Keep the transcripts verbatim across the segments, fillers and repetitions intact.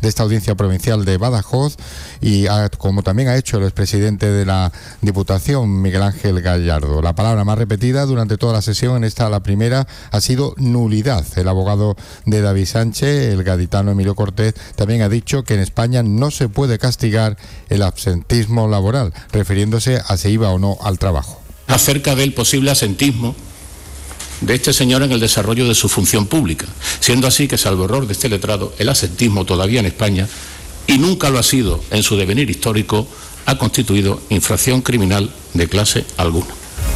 de esta audiencia provincial de Badajoz, y a, como también ha hecho el expresidente de la Diputación, Miguel Ángel Gallardo. La palabra más repetida durante toda la sesión, en esta la primera, ha sido nulidad. El abogado de David Sánchez, el gaditano Emilio Cortés, también ha dicho que en España no se puede castigar el absentismo laboral, refiriéndose a si iba o no al trabajo. Acerca del posible asentismo de este señor en el desarrollo de su función pública, siendo así que, salvo error de este letrado, el asentismo todavía en España, y nunca lo ha sido en su devenir histórico, ha constituido infracción criminal de clase alguna.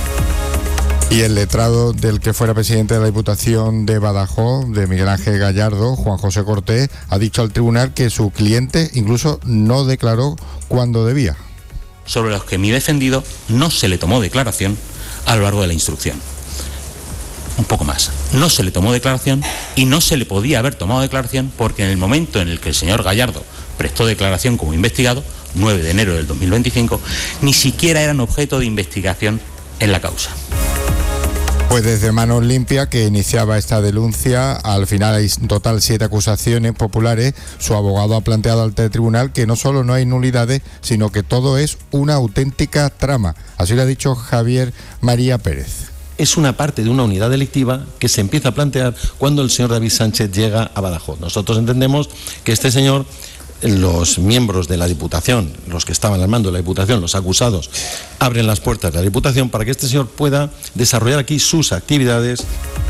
Y el letrado del que fuera presidente de la Diputación de Badajoz, de Miguel Ángel Gallardo, Juan José Cortés, ha dicho al tribunal que su cliente incluso no declaró cuando debía. Sobre los que mi defendido no se le tomó declaración a lo largo de la instrucción. Un poco más. No se le tomó declaración y no se le podía haber tomado declaración porque en el momento en el que el señor Gallardo prestó declaración como investigado, nueve de enero del dos mil veinticinco, ni siquiera eran objeto de investigación en la causa. Pues desde Manos Limpias, que iniciaba esta denuncia, al final hay en total siete acusaciones populares. Su abogado ha planteado ante el tribunal que no solo no hay nulidades, sino que todo es una auténtica trama. Así lo ha dicho Javier María Pérez. Es una parte de una unidad delictiva que se empieza a plantear cuando el señor David Sánchez llega a Badajoz. Nosotros entendemos que este señor, los miembros de la Diputación, los que estaban al mando de la Diputación, los acusados, abren las puertas de la Diputación para que este señor pueda desarrollar aquí sus actividades.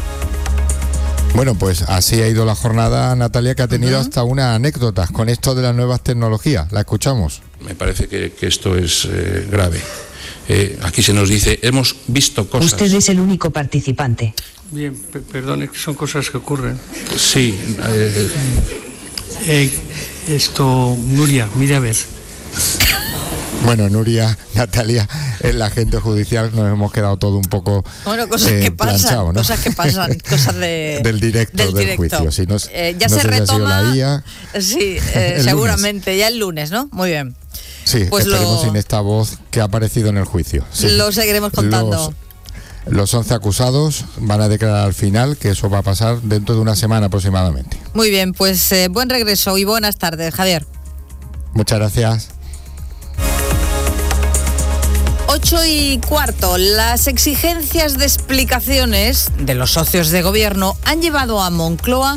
Bueno, pues así ha ido la jornada, Natalia, que ha tenido uh-huh. hasta una anécdota con esto de las nuevas tecnologías. La escuchamos. Me parece que, que esto es eh, grave. Eh, aquí se nos dice, hemos visto cosas... Usted es el único participante. Bien, p- perdone, que son cosas que ocurren. Sí. Eh, eh, esto, Nuria, mire a ver. Bueno, Nuria, Natalia, en la agente judicial nos hemos quedado todo un poco Bueno, cosas eh, que pasan, ¿no? cosas que pasan, cosas de... del directo del, del directo. juicio. Si no, eh, ya no se sé retoma... Si ha sí, eh, seguramente, lunes. Ya el lunes, ¿no? Muy bien. Sí, pues esperemos lo... sin esta voz que ha aparecido en el juicio. Sí. Lo seguiremos contando. Los, los once acusados van a declarar al final, que eso va a pasar dentro de una semana aproximadamente. Muy bien, pues eh, buen regreso y buenas tardes, Javier. Muchas gracias. Ocho y cuarto. Las exigencias de explicaciones de los socios de gobierno han llevado a Moncloa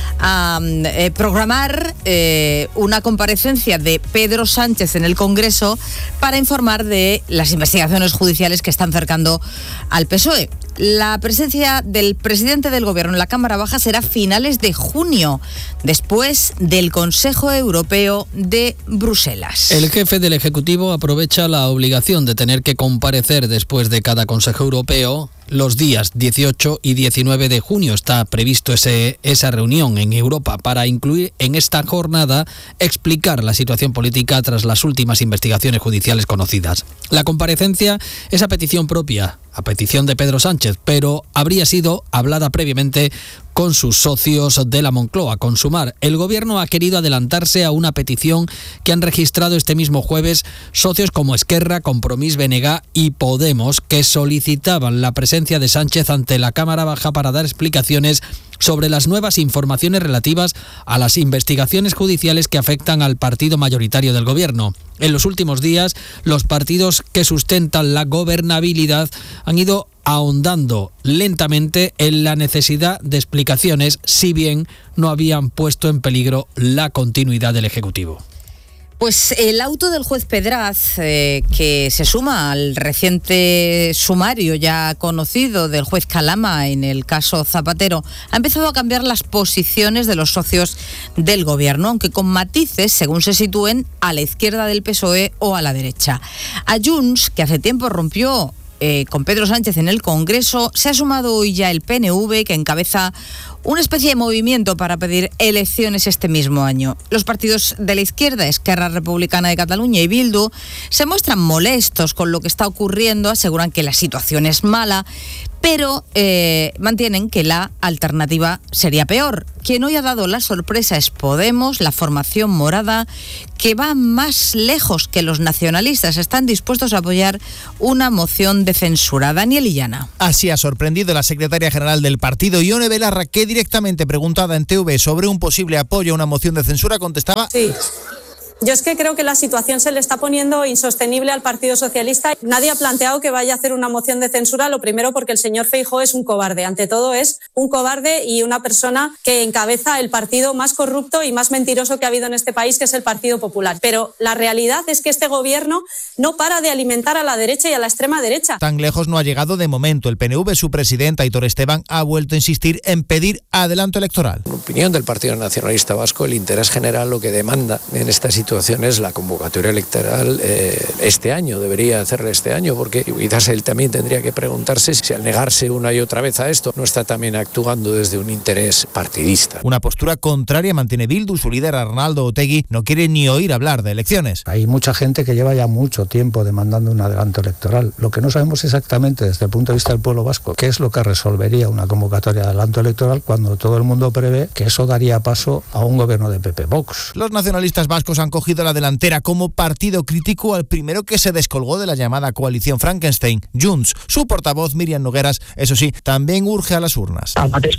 a eh, programar eh, una comparecencia de Pedro Sánchez en el Congreso para informar de las investigaciones judiciales que están cercando al P S O E. La presencia del presidente del Gobierno en la Cámara Baja será a finales de junio, después del Consejo Europeo de Bruselas. El jefe del Ejecutivo aprovecha la obligación de tener que comparecer después de cada Consejo Europeo. Los días dieciocho y diecinueve de junio está previsto ese, esa reunión en Europa para incluir en esta jornada explicar la situación política tras las últimas investigaciones judiciales conocidas. La comparecencia es a petición propia, a petición de Pedro Sánchez, pero habría sido hablada previamente con sus socios de la Moncloa, con Sumar. El Gobierno ha querido adelantarse a una petición que han registrado este mismo jueves socios como Esquerra, Compromís, B N G y Podemos, que solicitaban la presencia de Sánchez ante la Cámara Baja para dar explicaciones sobre las nuevas informaciones relativas a las investigaciones judiciales que afectan al partido mayoritario del Gobierno. En los últimos días, los partidos que sustentan la gobernabilidad han ido ahondando lentamente en la necesidad de explicaciones, si bien no habían puesto en peligro la continuidad del Ejecutivo. Pues el auto del juez Pedraz, eh, que se suma al reciente sumario ya conocido del juez Calama en el caso Zapatero, ha empezado a cambiar las posiciones de los socios del Gobierno, aunque con matices según se sitúen a la izquierda del P S O E o a la derecha. A Junts, que hace tiempo rompió Eh, con Pedro Sánchez en el Congreso, se ha sumado hoy ya el P N V, que encabeza una especie de movimiento para pedir elecciones este mismo año. Los partidos de la izquierda, Esquerra Republicana de Cataluña y Bildu, se muestran molestos con lo que está ocurriendo, aseguran que la situación es mala, pero eh, mantienen que la alternativa sería peor. Quien hoy ha dado la sorpresa es Podemos, la formación morada, que va más lejos que los nacionalistas. Están dispuestos a apoyar una moción de censura. Daniel Illana. Así ha sorprendido la secretaria general del partido, Ione Belarra, que directamente preguntada en T V sobre un posible apoyo a una moción de censura contestaba... Sí. Yo es que creo que la situación se le está poniendo insostenible al Partido Socialista. Nadie ha planteado que vaya a hacer una moción de censura, lo primero porque el señor Feijóo es un cobarde. Ante todo es un cobarde y una persona que encabeza el partido más corrupto y más mentiroso que ha habido en este país, que es el Partido Popular. Pero la realidad es que este gobierno no para de alimentar a la derecha y a la extrema derecha. Tan lejos no ha llegado de momento. El P N V, su presidenta, Aitor Esteban, ha vuelto a insistir en pedir adelanto electoral. En opinión del Partido Nacionalista Vasco, el interés general lo que demanda en esta situación es la convocatoria electoral eh, este año, debería hacerla este año, porque quizás él también tendría que preguntarse si al negarse una y otra vez a esto no está también actuando desde un interés partidista. Una postura contraria mantiene Bildu. Su líder Arnaldo Otegi no quiere ni oír hablar de elecciones. Hay mucha gente que lleva ya mucho tiempo demandando un adelanto electoral. Lo que no sabemos exactamente desde el punto de vista del pueblo vasco, qué es lo que resolvería una convocatoria de adelanto electoral cuando todo el mundo prevé que eso daría paso a un gobierno de P P Vox. Los nacionalistas vascos han cogido la delantera como partido crítico al primero que se descolgó de la llamada coalición Frankenstein, Junts. Su portavoz, Míriam Nogueras, eso sí, también urge a las urnas.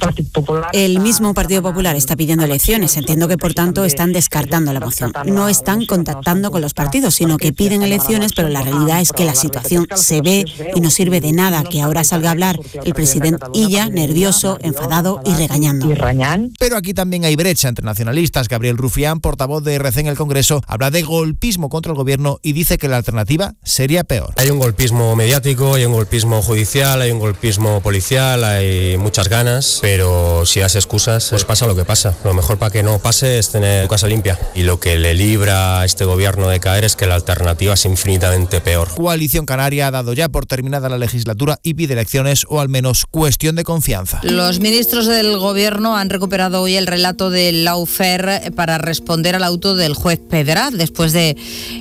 El mismo Partido Popular está pidiendo elecciones. Entiendo que, por tanto, están descartando la moción. No están contactando con los partidos, sino que piden elecciones, pero la realidad es que la situación se ve y no sirve de nada que ahora salga a hablar el presidente Illa, nervioso, enfadado y regañando. Pero aquí también hay brecha entre nacionalistas. Gabriel Rufián, portavoz de R C en el Congreso, habla de golpismo contra el gobierno y dice que la alternativa sería peor. Hay un golpismo mediático, hay un golpismo judicial, hay un golpismo policial, hay muchas ganas, pero si das excusas, pues pasa lo que pasa. Lo mejor para que no pase es tener tu casa limpia. Y lo que le libra a este gobierno de caer es que la alternativa es infinitamente peor. Coalición Canaria ha dado ya por terminada la legislatura y pide elecciones, o al menos cuestión de confianza. Los ministros del gobierno han recuperado hoy el relato del lawfare para responder al auto del juez Pedraz, después de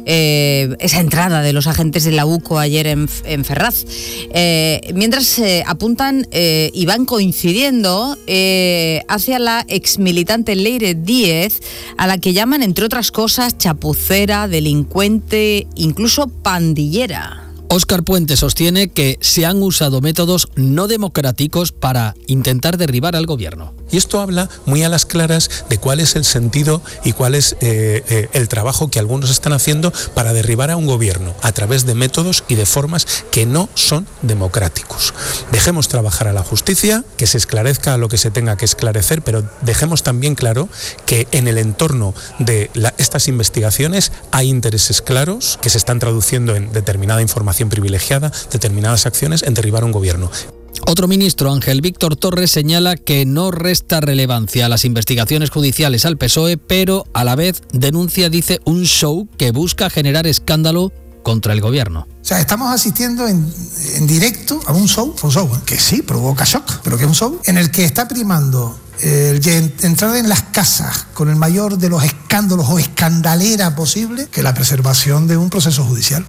eh, esa entrada de los agentes de la U C O ayer en, en Ferraz. Eh, mientras eh, apuntan eh, y van coincidiendo eh, hacia la exmilitante Leire Díez, a la que llaman, entre otras cosas, chapucera, delincuente, incluso pandillera. Óscar Puente sostiene que se han usado métodos no democráticos para intentar derribar al gobierno. Y esto habla muy a las claras de cuál es el sentido y cuál es eh, eh, el trabajo que algunos están haciendo para derribar a un gobierno a través de métodos y de formas que no son democráticos. Dejemos trabajar a la justicia, que se esclarezca lo que se tenga que esclarecer, pero dejemos también claro que en el entorno de la, estas investigaciones hay intereses claros que se están traduciendo en determinada información privilegiada, determinadas acciones en derribar un gobierno. Otro ministro, Ángel Víctor Torres, señala que no resta relevancia a las investigaciones judiciales al P S O E, pero a la vez denuncia, dice, un show que busca generar escándalo contra el gobierno. O sea, estamos asistiendo en, en directo a un show, un show que sí provoca shock, pero que es un show en el que está primando el entrar en las casas con el mayor de los escándalos o escandalera posible que la preservación de un proceso judicial.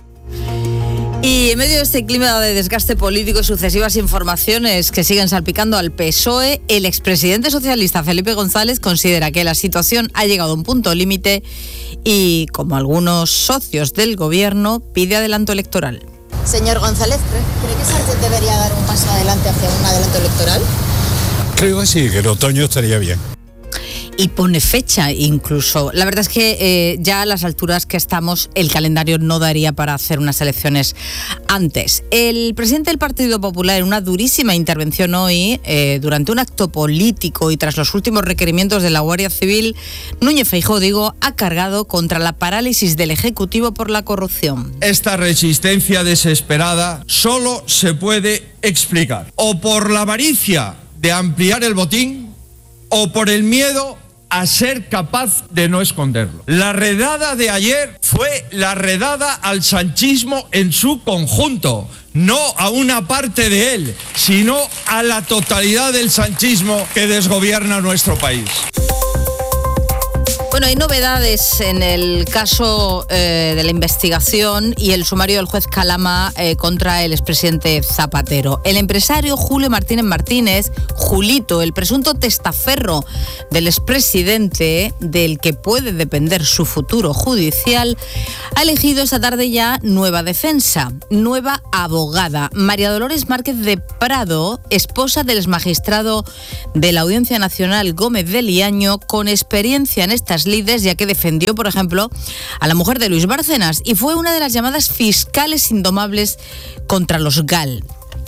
Y en medio de este clima de desgaste político y sucesivas informaciones que siguen salpicando al P S O E, el expresidente socialista Felipe González considera que la situación ha llegado a un punto límite y, como algunos socios del gobierno, pide adelanto electoral. Señor González, ¿cree que Sánchez debería dar un paso adelante hacia un adelanto electoral? Creo que sí, que el otoño estaría bien. Y pone fecha incluso. La verdad es que eh, ya a las alturas que estamos, el calendario no daría para hacer unas elecciones antes. El presidente del Partido Popular, en una durísima intervención hoy, eh, durante un acto político y tras los últimos requerimientos de la Guardia Civil, Núñez Feijóo, digo, ha cargado contra la parálisis del Ejecutivo por la corrupción. Esta resistencia desesperada solo se puede explicar o por la avaricia de ampliar el botín o por el miedo a ser capaz de no esconderlo. La redada de ayer fue la redada al sanchismo en su conjunto, no a una parte de él, sino a la totalidad del sanchismo que desgobierna nuestro país. Bueno, hay novedades en el caso eh, de la investigación y el sumario del juez Calama eh, contra el expresidente Zapatero. El empresario Julio Martínez Martínez, Julito, el presunto testaferro del expresidente, del que puede depender su futuro judicial, ha elegido esta tarde ya nueva defensa, nueva abogada. María Dolores Márquez de Prado, esposa del exmagistrado de la Audiencia Nacional Gómez de Liaño, con experiencia en estas lides, ya que defendió, por ejemplo, a la mujer de Luis Bárcenas y fue una de las llamadas fiscales indomables contra los G A L.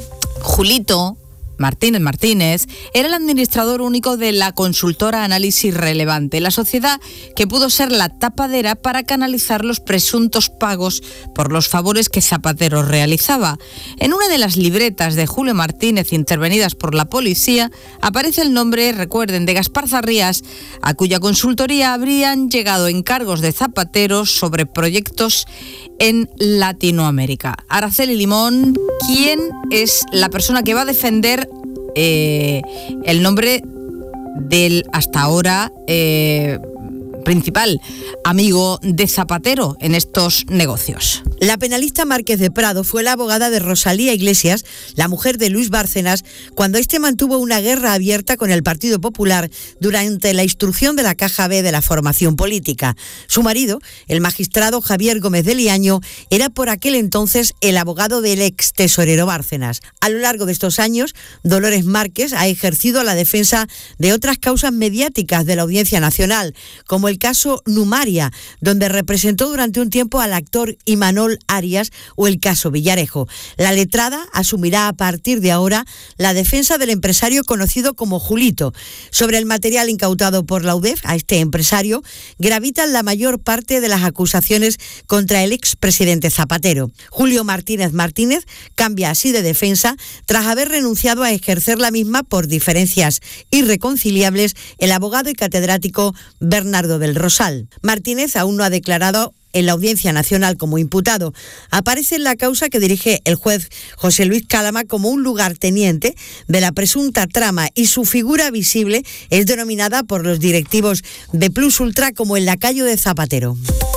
Julito Martínez Martínez era el administrador único de la consultora Análisis Relevante, la sociedad que pudo ser la tapadera para canalizar los presuntos pagos por los favores que Zapatero realizaba. En una de las libretas de Julio Martínez intervenidas por la policía aparece el nombre, recuerden, de Gaspar Zarrías, a cuya consultoría habrían llegado encargos de Zapatero sobre proyectos en Latinoamérica. Araceli Limón, ¿quién es la persona que va a defender eh, el nombre del hasta ahora eh, principal amigo de Zapatero en estos negocios? La penalista Márquez de Prado fue la abogada de Rosalía Iglesias, la mujer de Luis Bárcenas, cuando éste mantuvo una guerra abierta con el Partido Popular durante la instrucción de la Caja B de la formación política. Su marido, el magistrado Javier Gómez de Liaño, era por aquel entonces el abogado del ex tesorero Bárcenas. A lo largo de estos años, Dolores Márquez ha ejercido la defensa de otras causas mediáticas de la Audiencia Nacional, como el caso Numaria, donde representó durante un tiempo al actor Imanol Arias, o el caso Villarejo. La letrada asumirá a partir de ahora la defensa del empresario conocido como Julito. Sobre el material incautado por la U D E F a este empresario gravitan la mayor parte de las acusaciones contra el expresidente Zapatero. Julio Martínez Martínez cambia así de defensa tras haber renunciado a ejercer la misma por diferencias irreconciliables el abogado y catedrático Bernardo del Rosal. Martínez aún no ha declarado en la Audiencia Nacional como imputado. Aparece en la causa que dirige el juez José Luis Calama como un lugarteniente de la presunta trama, y su figura visible es denominada por los directivos de Plus Ultra como el lacayo de Zapatero.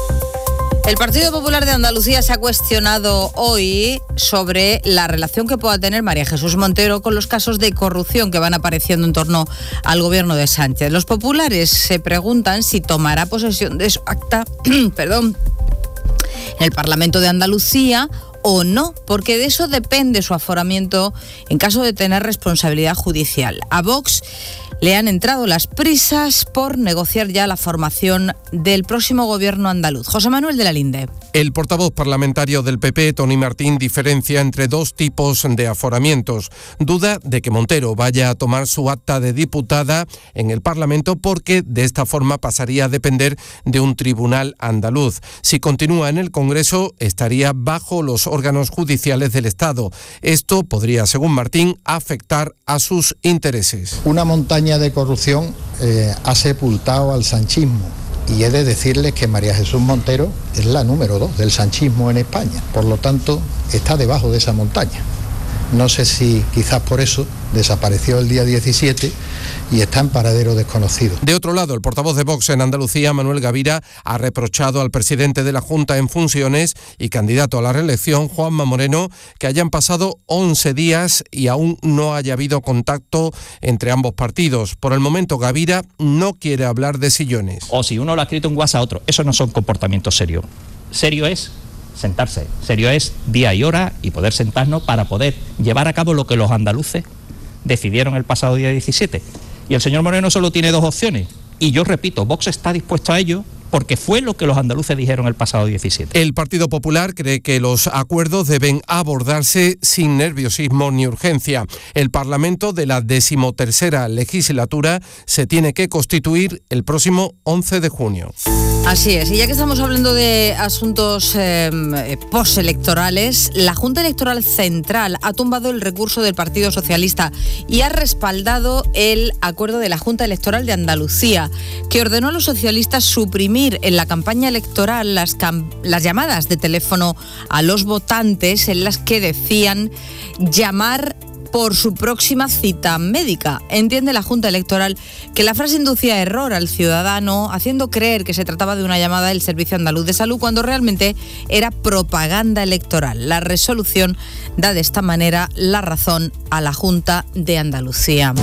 El Partido Popular de Andalucía se ha cuestionado hoy sobre la relación que pueda tener María Jesús Montero con los casos de corrupción que van apareciendo en torno al gobierno de Sánchez. Los populares se preguntan si tomará posesión de su acta, perdón, en el Parlamento de Andalucía o no, porque de eso depende su aforamiento en caso de tener responsabilidad judicial. A Vox le han entrado las prisas por negociar ya la formación del próximo gobierno andaluz. José Manuel de la Linde. El portavoz parlamentario del P P, Tony Martín, diferencia entre dos tipos de aforamientos. Duda de que Montero vaya a tomar su acta de diputada en el Parlamento, porque de esta forma pasaría a depender de un tribunal andaluz. Si continúa en el Congreso, estaría bajo los órganos judiciales del Estado. Esto podría, según Martín, afectar a sus intereses. Una montaña de corrupción eh, ha sepultado al sanchismo, y he de decirles que María Jesús Montero es la número dos del sanchismo en España, por lo tanto está debajo de esa montaña. No sé si quizás por eso desapareció el día diecisiete y está en paradero desconocido. De otro lado, el portavoz de Vox en Andalucía, Manuel Gavira, ha reprochado al presidente de la Junta en funciones y candidato a la reelección, Juanma Moreno, que hayan pasado once días y aún no haya habido contacto entre ambos partidos. Por el momento, Gavira no quiere hablar de sillones. O si uno lo ha escrito en WhatsApp a otro, eso no son comportamientos serios. Serio es sentarse, serio es día y hora y poder sentarnos para poder llevar a cabo lo que los andaluces decidieron el pasado día diecisiete. Y el señor Moreno solo tiene dos opciones, y yo repito, Vox está dispuesto a ello, porque fue lo que los andaluces dijeron el pasado diecisiete. El Partido Popular cree que los acuerdos deben abordarse sin nerviosismo ni urgencia. El Parlamento de la decimotercera legislatura se tiene que constituir el próximo once de junio. Así es, y ya que estamos hablando de asuntos eh, postelectorales, la Junta Electoral Central ha tumbado el recurso del Partido Socialista y ha respaldado el acuerdo de la Junta Electoral de Andalucía, que ordenó a los socialistas suprimir en la campaña electoral las, cam- las llamadas de teléfono a los votantes en las que decían llamar por su próxima cita médica. Entiende la Junta Electoral que la frase inducía error al ciudadano, haciendo creer que se trataba de una llamada del Servicio Andaluz de Salud cuando realmente era propaganda electoral. La resolución da de esta manera la razón a la Junta de Andalucía.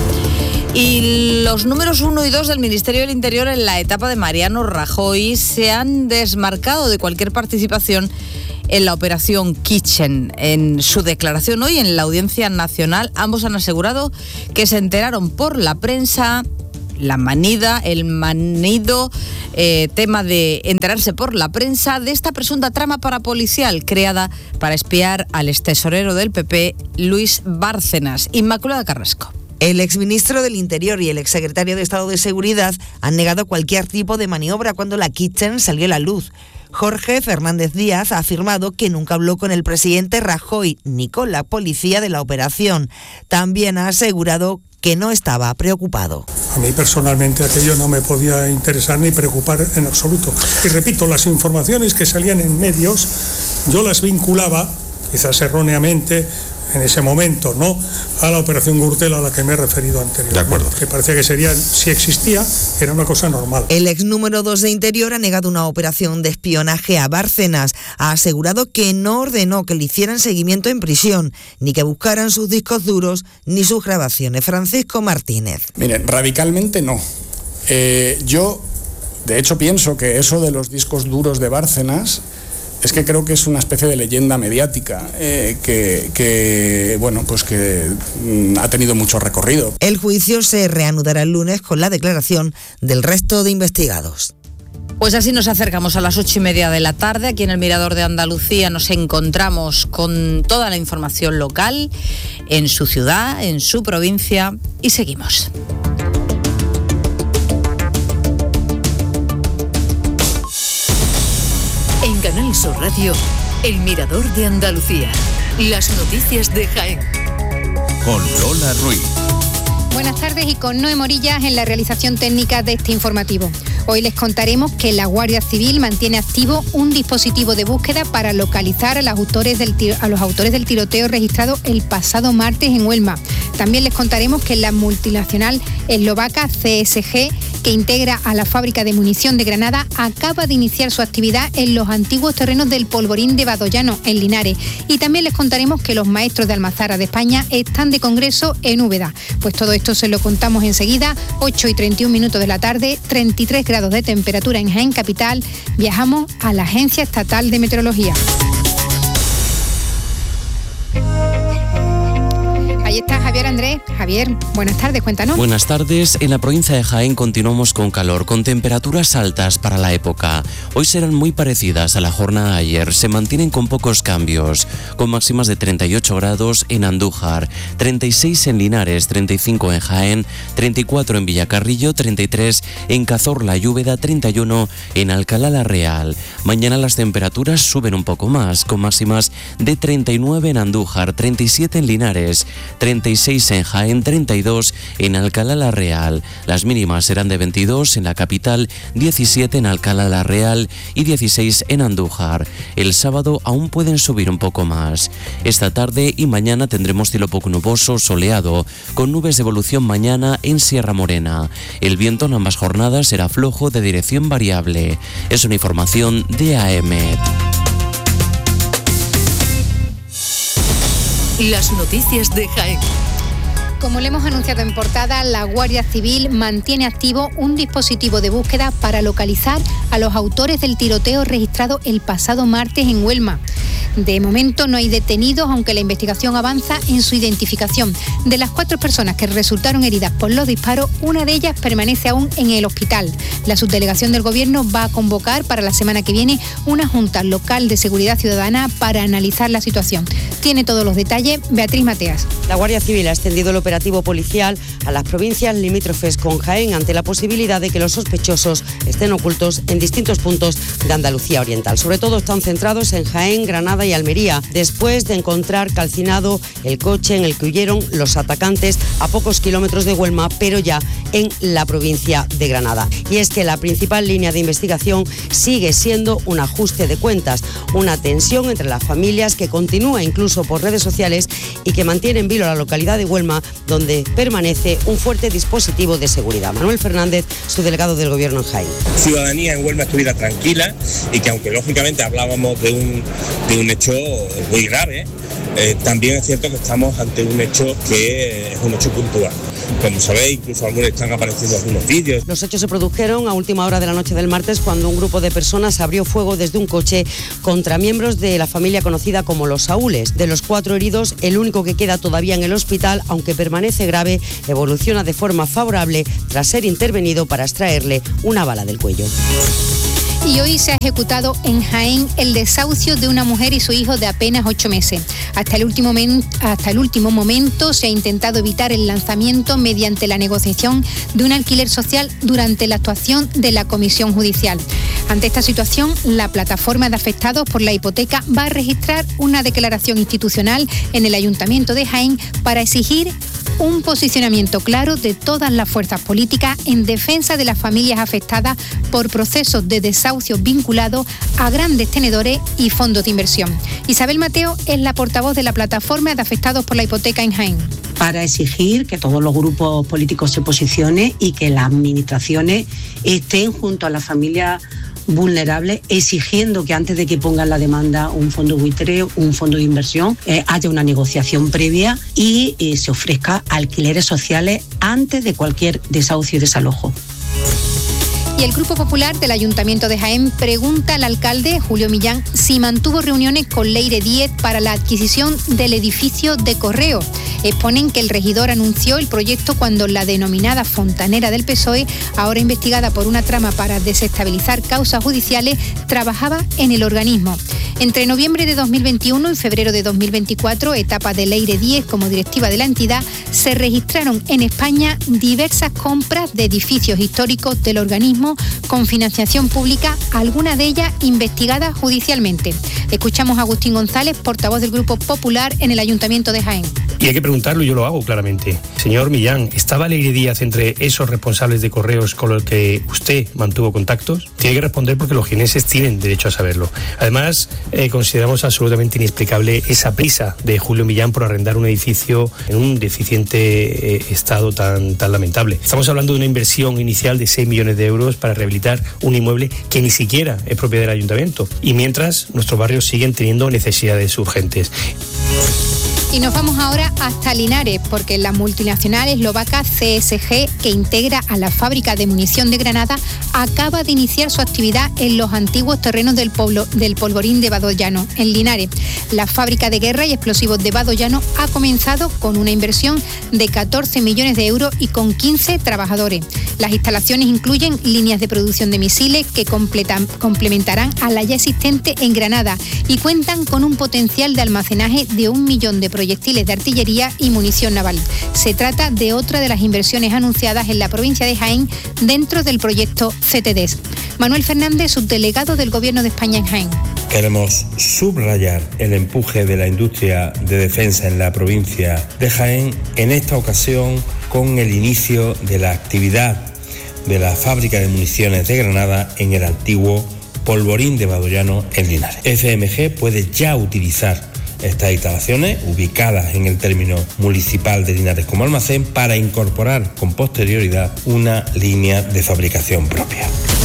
Y los números uno y dos del Ministerio del Interior en la etapa de Mariano Rajoy se han desmarcado de cualquier participación en la operación Kitchen. En su declaración hoy en la Audiencia Nacional, ambos han asegurado que se enteraron por la prensa, la manida, el manido eh, tema de enterarse por la prensa de esta presunta trama parapolicial creada para espiar al extesorero del P P, Luis Bárcenas. Inmaculada Carrasco. El exministro del Interior y el exsecretario de Estado de Seguridad han negado cualquier tipo de maniobra cuando la Kitchen salió a la luz. Jorge Fernández Díaz ha afirmado que nunca habló con el presidente Rajoy ni con la policía de la operación. También ha asegurado que no estaba preocupado. A mí personalmente aquello no me podía interesar ni preocupar en absoluto. Y repito, las informaciones que salían en medios, yo las vinculaba, quizás erróneamente, en ese momento, ¿no?, a la operación Gürtel a la que me he referido anteriormente. De acuerdo. Que parecía que sería, si existía, era una cosa normal. El ex número dos de Interior ha negado una operación de espionaje a Bárcenas. Ha asegurado que no ordenó que le hicieran seguimiento en prisión, ni que buscaran sus discos duros, ni sus grabaciones. Francisco Martínez. Miren, radicalmente no. Eh, yo, de hecho, pienso que eso de los discos duros de Bárcenas es que creo que es una especie de leyenda mediática eh, que, que, bueno, pues que mm, ha tenido mucho recorrido. El juicio se reanudará el lunes con la declaración del resto de investigados. Pues así nos acercamos a las ocho y media de la tarde. Aquí en el Mirador de Andalucía nos encontramos con toda la información local en su ciudad, en su provincia, y seguimos. En Canal Sur Radio, El Mirador de Andalucía. Las noticias de Jaén. Con Lola Ruiz. Buenas tardes y con Noé Morillas en la realización técnica de este informativo. Hoy les contaremos que la Guardia Civil mantiene activo un dispositivo de búsqueda para localizar a los autores del, tiro, a los autores del tiroteo registrado el pasado martes en Huelma. También les contaremos que la multinacional eslovaca C S G, que integra a la fábrica de munición de Granada, acaba de iniciar su actividad en los antiguos terrenos del Polvorín de Badollano, en Linares. Y también les contaremos que los maestros de Almazara de España están de congreso en Úbeda. Pues todo esto se lo contamos enseguida. ocho y treinta y un minutos de la tarde, treinta y tres grados de temperatura en Jaén capital. Viajamos a la Agencia Estatal de Meteorología. Ahí está Javier Andrés. Javier, buenas tardes, cuéntanos. Buenas tardes. En la provincia de Jaén continuamos con calor, con temperaturas altas para la época. Hoy serán muy parecidas a la jornada de ayer. Se mantienen con pocos cambios, con máximas de treinta y ocho grados en Andújar, treinta y seis en Linares, treinta y cinco en Jaén, treinta y cuatro en Villacarrillo, treinta y tres en Cazorla y Úbeda, treinta y uno en Alcalá la Real. Mañana las temperaturas suben un poco más, con máximas de treinta y nueve en Andújar, treinta y siete en Linares, treinta y seis en Jaén, treinta y dos en Alcalá la Real. Las mínimas serán de veintidós en la capital, diecisiete en Alcalá la Real y dieciséis en Andújar. El sábado aún pueden subir un poco más. Esta tarde y mañana tendremos cielo poco nuboso, soleado, con nubes de evolución mañana en Sierra Morena. El viento en ambas jornadas será flojo de dirección variable. Es una información de A E M E T. Las noticias de Jaén. Como le hemos anunciado en portada, la Guardia Civil mantiene activo un dispositivo de búsqueda para localizar a los autores del tiroteo registrado el pasado martes en Huelma. De momento no hay detenidos, aunque la investigación avanza en su identificación. De las cuatro personas que resultaron heridas por los disparos, una de ellas permanece aún en el hospital. La subdelegación del Gobierno va a convocar para la semana que viene una Junta Local de Seguridad Ciudadana para analizar la situación. Tiene todos los detalles Beatriz Mateas. La Guardia Civil ha extendido el operativo policial a las provincias limítrofes con Jaén ante la posibilidad de que los sospechosos estén ocultos en distintos puntos de Andalucía Oriental. Sobre todo están centrados en Jaén, Granada y Almería, después de encontrar calcinado el coche en el que huyeron los atacantes a pocos kilómetros de Huelma, pero ya en la provincia de Granada. Y es que la principal línea de investigación sigue siendo un ajuste de cuentas, una tensión entre las familias que continúa incluso incluso por redes sociales, y que mantiene en vilo la localidad de Huelma, donde permanece un fuerte dispositivo de seguridad. Manuel Fernández, su delegado del Gobierno en Jaén. Ciudadanía en Huelma estuviera tranquila y que, aunque lógicamente hablábamos de un, de un hecho muy grave, eh, también es cierto que estamos ante un hecho que es un hecho puntual. Como sabéis, incluso algunos están apareciendo algunos vídeos. Los hechos se produjeron a última hora de la noche del martes, cuando un grupo de personas abrió fuego desde un coche contra miembros de la familia conocida como los Saúles. De los cuatro heridos, el único que queda todavía en el hospital, aunque permanece grave, evoluciona de forma favorable tras ser intervenido para extraerle una bala del cuello. Y hoy se ha ejecutado en Jaén el desahucio de una mujer y su hijo de apenas ocho meses. Hasta el último, hasta el último momento se ha intentado evitar el lanzamiento mediante la negociación de un alquiler social durante la actuación de la Comisión Judicial. Ante esta situación, la plataforma de afectados por la hipoteca va a registrar una declaración institucional en el Ayuntamiento de Jaén para exigir un posicionamiento claro de todas las fuerzas políticas en defensa de las familias afectadas por procesos de desahucio vinculados a grandes tenedores y fondos de inversión. Isabel Mateo es la portavoz de la plataforma de afectados por la hipoteca en Jaén. Para exigir que todos los grupos políticos se posicionen y que las administraciones estén junto a las familias vulnerables, exigiendo que antes de que pongan la demanda un fondo buitre, un fondo de inversión, eh, haya una negociación previa y eh, se ofrezca alquileres sociales antes de cualquier desahucio y desalojo. Y el Grupo Popular del Ayuntamiento de Jaén pregunta al alcalde Julio Millán si mantuvo reuniones con Leire Díez para la adquisición del edificio de Correo. Exponen que el regidor anunció el proyecto cuando la denominada fontanera del P S O E, ahora investigada por una trama para desestabilizar causas judiciales, trabajaba en el organismo. Entre noviembre de dos mil veintiuno y febrero de dos mil veinticuatro, etapa de Leire Díez como directiva de la entidad, se registraron en España diversas compras de edificios históricos del organismo con financiación pública, alguna de ellas investigada judicialmente. Escuchamos a Agustín González, portavoz del Grupo Popular en el Ayuntamiento de Jaén. Y hay que preguntarlo, y yo lo hago claramente. Señor Millán, ¿estaba Leire Díez entre esos responsables de correos con los que usted mantuvo contactos? Tiene que responder porque los jienenses tienen derecho a saberlo. Además, eh, consideramos absolutamente inexplicable esa prisa de Julio Millán por arrendar un edificio en un deficiente eh, estado tan, tan lamentable. Estamos hablando de una inversión inicial de seis millones de euros para rehabilitar un inmueble que ni siquiera es propiedad del ayuntamiento. Y mientras, nuestros barrios siguen teniendo necesidades urgentes. Y nos vamos ahora hasta Linares, porque la multinacional eslovaca C S G, que integra a la fábrica de munición de Granada, acaba de iniciar su actividad en los antiguos terrenos del, pueblo, del Polvorín de Badollano, en Linares. La fábrica de guerra y explosivos de Badollano ha comenzado con una inversión de catorce millones de euros y con quince trabajadores. Las instalaciones incluyen líneas de producción de misiles que completan, complementarán a la ya existente en Granada y cuentan con un potencial de almacenaje de un millón de proyectiles de artillería y munición naval. Se trata de otra de las inversiones anunciadas en la provincia de Jaén dentro del proyecto C T D E S. Manuel Fernández, subdelegado del Gobierno de España en Jaén. Queremos subrayar el empuje de la industria de defensa en la provincia de Jaén, en esta ocasión con el inicio de la actividad de la fábrica de municiones de Granada en el antiguo Polvorín de Badollano en Linares. F M G puede ya utilizar estas instalaciones, ubicadas en el término municipal de Linares como almacén, para incorporar con posterioridad una línea de fabricación propia.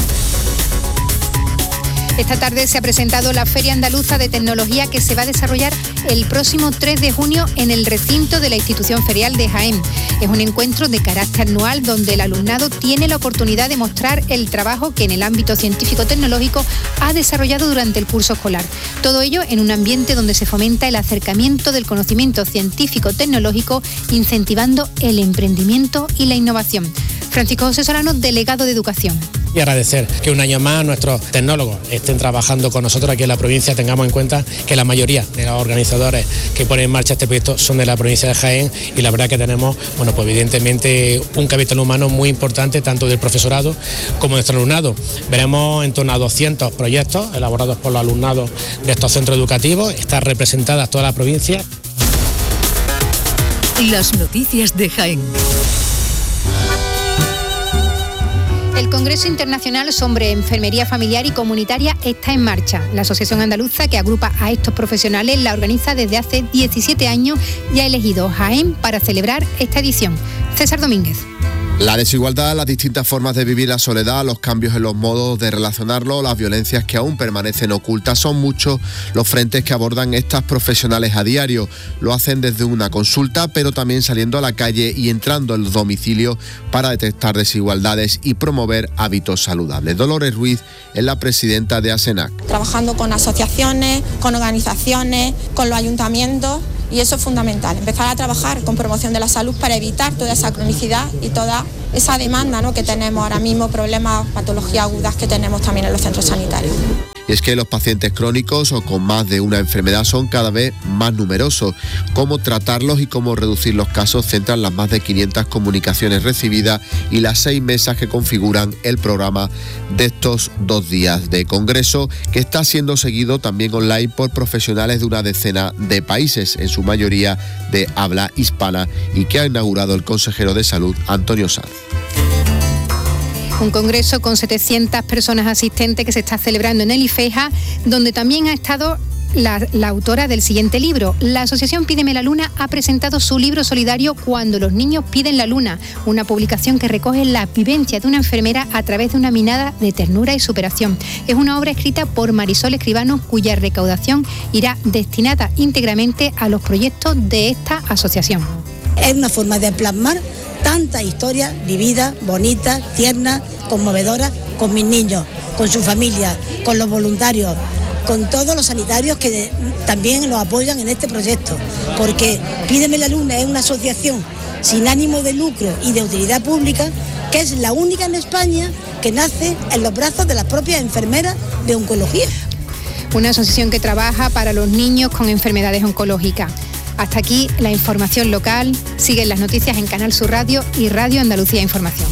Esta tarde se ha presentado la Feria Andaluza de Tecnología, que se va a desarrollar el próximo tres de junio en el recinto de la institución ferial de Jaén. Es un encuentro de carácter anual donde el alumnado tiene la oportunidad de mostrar el trabajo que en el ámbito científico-tecnológico ha desarrollado durante el curso escolar. Todo ello en un ambiente donde se fomenta el acercamiento del conocimiento científico-tecnológico, incentivando el emprendimiento y la innovación. Francisco José Solano, delegado de Educación. Y agradecer que un año más nuestros tecnólogos estén trabajando con nosotros aquí en la provincia. Tengamos en cuenta que la mayoría de los organizadores que ponen en marcha este proyecto son de la provincia de Jaén, y la verdad que tenemos, bueno, pues evidentemente un capital humano muy importante, tanto del profesorado como de nuestro alumnado. Veremos en torno a doscientos proyectos elaborados por los alumnados de estos centros educativos. Está representada toda la provincia. Las noticias de Jaén. El Congreso Internacional sobre Enfermería Familiar y Comunitaria está en marcha. La asociación andaluza que agrupa a estos profesionales la organiza desde hace diecisiete años y ha elegido Jaén para celebrar esta edición. César Domínguez. La desigualdad, las distintas formas de vivir la soledad, los cambios en los modos de relacionarlo, las violencias que aún permanecen ocultas, son muchos los frentes que abordan estas profesionales a diario. Lo hacen desde una consulta, pero también saliendo a la calle y entrando en los domicilios para detectar desigualdades y promover hábitos saludables. Dolores Ruiz es la presidenta de ASENAC. Trabajando con asociaciones, con organizaciones, con los ayuntamientos. Y eso es fundamental, empezar a trabajar con promoción de la salud para evitar toda esa cronicidad y toda esa demanda, ¿no?, que tenemos ahora mismo, problemas, patologías agudas que tenemos también en los centros sanitarios. Y es que los pacientes crónicos o con más de una enfermedad son cada vez más numerosos. Cómo tratarlos y cómo reducir los casos centran las más de quinientas comunicaciones recibidas y las seis mesas que configuran el programa de estos dos días de congreso, que está siendo seguido también online por profesionales de una decena de países, en su mayoría de habla hispana, y que ha inaugurado el consejero de Salud, Antonio Sanz. Un congreso con setecientas personas asistentes que se está celebrando en el IFEJA, donde también ha estado la, la autora del siguiente libro. La asociación Pídeme la Luna ha presentado su libro solidario Cuando los niños piden la luna, una publicación que recoge la vivencia de una enfermera a través de una mirada de ternura y superación. Es una obra escrita por Marisol Escribano, cuya recaudación irá destinada íntegramente a los proyectos de esta asociación. Es una forma de plasmar tantas historias vividas, bonitas, tiernas, conmovedoras, con mis niños, con su familia, con los voluntarios, con todos los sanitarios que también los apoyan en este proyecto, porque Pídeme la Luna es una asociación sin ánimo de lucro y de utilidad pública, que es la única en España que nace en los brazos de las propias enfermeras de oncología. Una asociación que trabaja para los niños con enfermedades oncológicas. Hasta aquí la información local. Siguen las noticias en Canal Sur Radio y Radio Andalucía Información.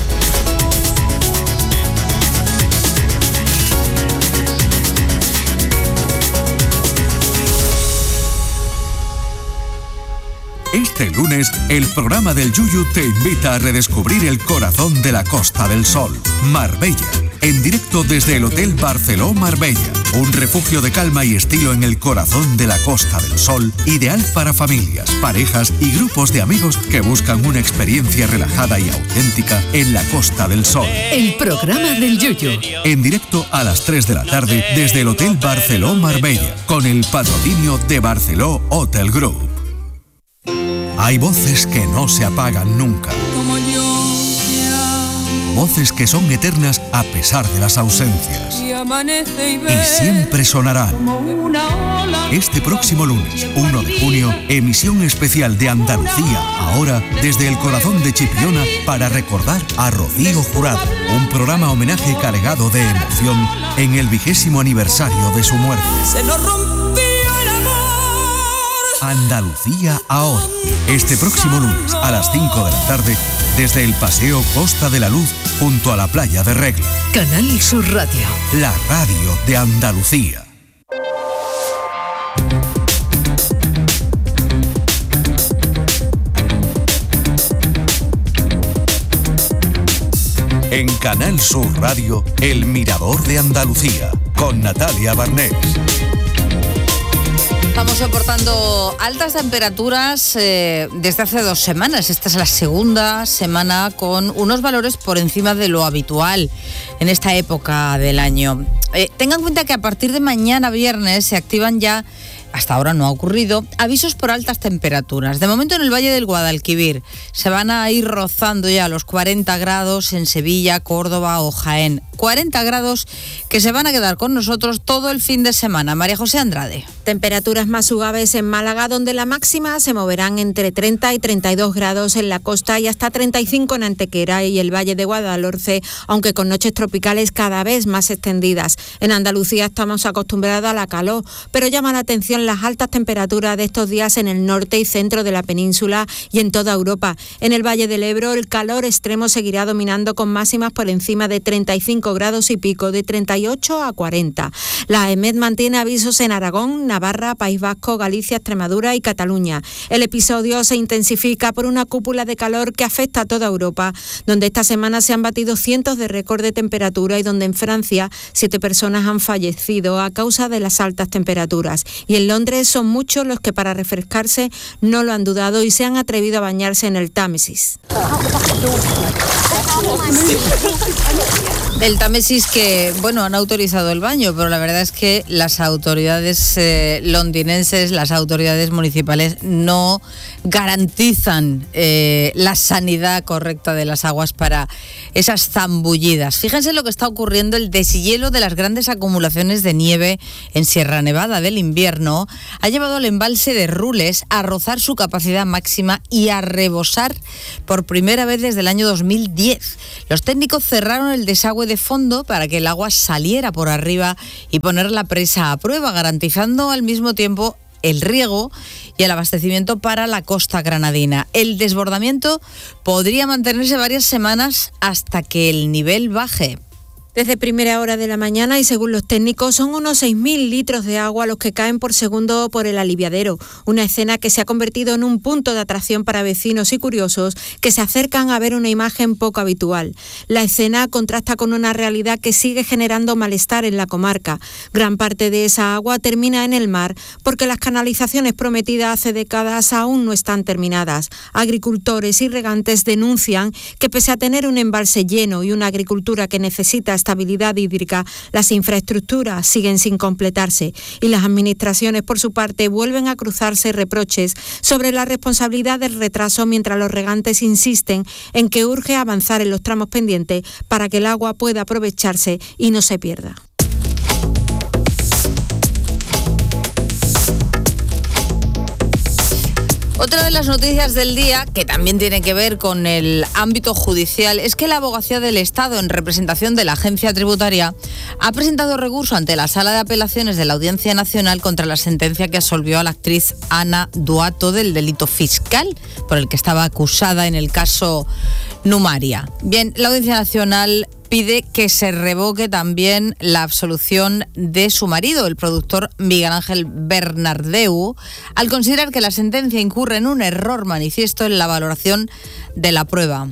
Este lunes, el programa del Yuyu te invita a redescubrir el corazón de la Costa del Sol, Marbella. En directo desde el Hotel Barceló Marbella, un refugio de calma y estilo en el corazón de la Costa del Sol, ideal para familias, parejas y grupos de amigos que buscan una experiencia relajada y auténtica en la Costa del Sol. El programa del Yuyu. En directo a las tres de la tarde desde el Hotel Barceló Marbella, con el patrocinio de Barceló Hotel Group. Hay voces que no se apagan nunca. Voces que son eternas a pesar de las ausencias. Y siempre sonarán. Este próximo lunes, uno de junio, emisión especial de Andalucía Ahora, desde el corazón de Chipiona, para recordar a Rocío Jurado. Un programa homenaje cargado de emoción en el vigésimo aniversario de su muerte. Se nos rompió el amor. Andalucía Ahora. Este próximo lunes, a las cinco de la tarde, desde el Paseo Costa de la Luz, junto a la playa de Regla. Canal Sur Radio. La radio de Andalucía. En Canal Sur Radio, El Mirador de Andalucía, con Natalia Barnés. Estamos soportando altas temperaturas eh, desde hace dos semanas. Esta es la segunda semana con unos valores por encima de lo habitual en esta época del año. Eh, tengan en cuenta que a partir de mañana viernes se activan ya, hasta ahora no ha ocurrido, avisos por altas temperaturas. De momento en el Valle del Guadalquivir se van a ir rozando ya los cuarenta grados en Sevilla, Córdoba o Jaén. cuarenta grados que se van a quedar con nosotros todo el fin de semana. María José Andrade. Temperaturas más suaves en Málaga, donde la máxima se moverán entre treinta y treinta y dos grados en la costa y hasta treinta y cinco en Antequera y el Valle de Guadalhorce, aunque con noches tropicales cada vez más extendidas. En Andalucía estamos acostumbrados a la calor, pero llama la atención explican las altas temperaturas de estos días en el norte y centro de la península y en toda Europa. En el Valle del Ebro el calor extremo seguirá dominando con máximas por encima de treinta y cinco grados y pico, de treinta y ocho a cuarenta. La EMET mantiene avisos en Aragón, Navarra, País Vasco, Galicia, Extremadura y Cataluña. El episodio se intensifica por una cúpula de calor que afecta a toda Europa, donde esta semana se han batido cientos de récords de temperatura y donde en Francia siete personas han fallecido a causa de las altas temperaturas. Y en Londres son muchos los que para refrescarse no lo han dudado y se han atrevido a bañarse en el Támesis. El Támesis que, bueno, han autorizado el baño, pero la verdad es que las autoridades eh, londinenses, las autoridades municipales no garantizan eh, la sanidad correcta de las aguas para esas zambullidas. Fíjense lo que está ocurriendo, el deshielo de las grandes acumulaciones de nieve en Sierra Nevada del invierno ha llevado al embalse de Rules a rozar su capacidad máxima y a rebosar por primera vez desde el año dos mil diez. Los técnicos cerraron el desagüe de fondo para que el agua saliera por arriba y poner la presa a prueba, garantizando al mismo tiempo el riego y el abastecimiento para la costa granadina. El desbordamiento podría mantenerse varias semanas hasta que el nivel baje. Desde primera hora de la mañana y según los técnicos son unos seis mil litros de agua los que caen por segundo por el aliviadero. Una escena que se ha convertido en un punto de atracción para vecinos y curiosos que se acercan a ver una imagen poco habitual. La escena contrasta con una realidad que sigue generando malestar en la comarca. Gran parte de esa agua termina en el mar porque las canalizaciones prometidas hace décadas aún no están terminadas. Agricultores y regantes denuncian que pese a tener un embalse lleno y una agricultura que necesita estabilidad hídrica, las infraestructuras siguen sin completarse y las administraciones, por su parte, vuelven a cruzarse reproches sobre la responsabilidad del retraso mientras los regantes insisten en que urge avanzar en los tramos pendientes para que el agua pueda aprovecharse y no se pierda. Otra de las noticias del día, que también tiene que ver con el ámbito judicial, es que la Abogacía del Estado, en representación de la Agencia Tributaria, ha presentado recurso ante la Sala de Apelaciones de la Audiencia Nacional contra la sentencia que absolvió a la actriz Ana Duato del delito fiscal por el que estaba acusada en el caso Numaria. Bien, la Audiencia Nacional pide que se revoque también la absolución de su marido, el productor Miguel Ángel Bernardeu, al considerar que la sentencia incurre en un error manifiesto en la valoración de la prueba.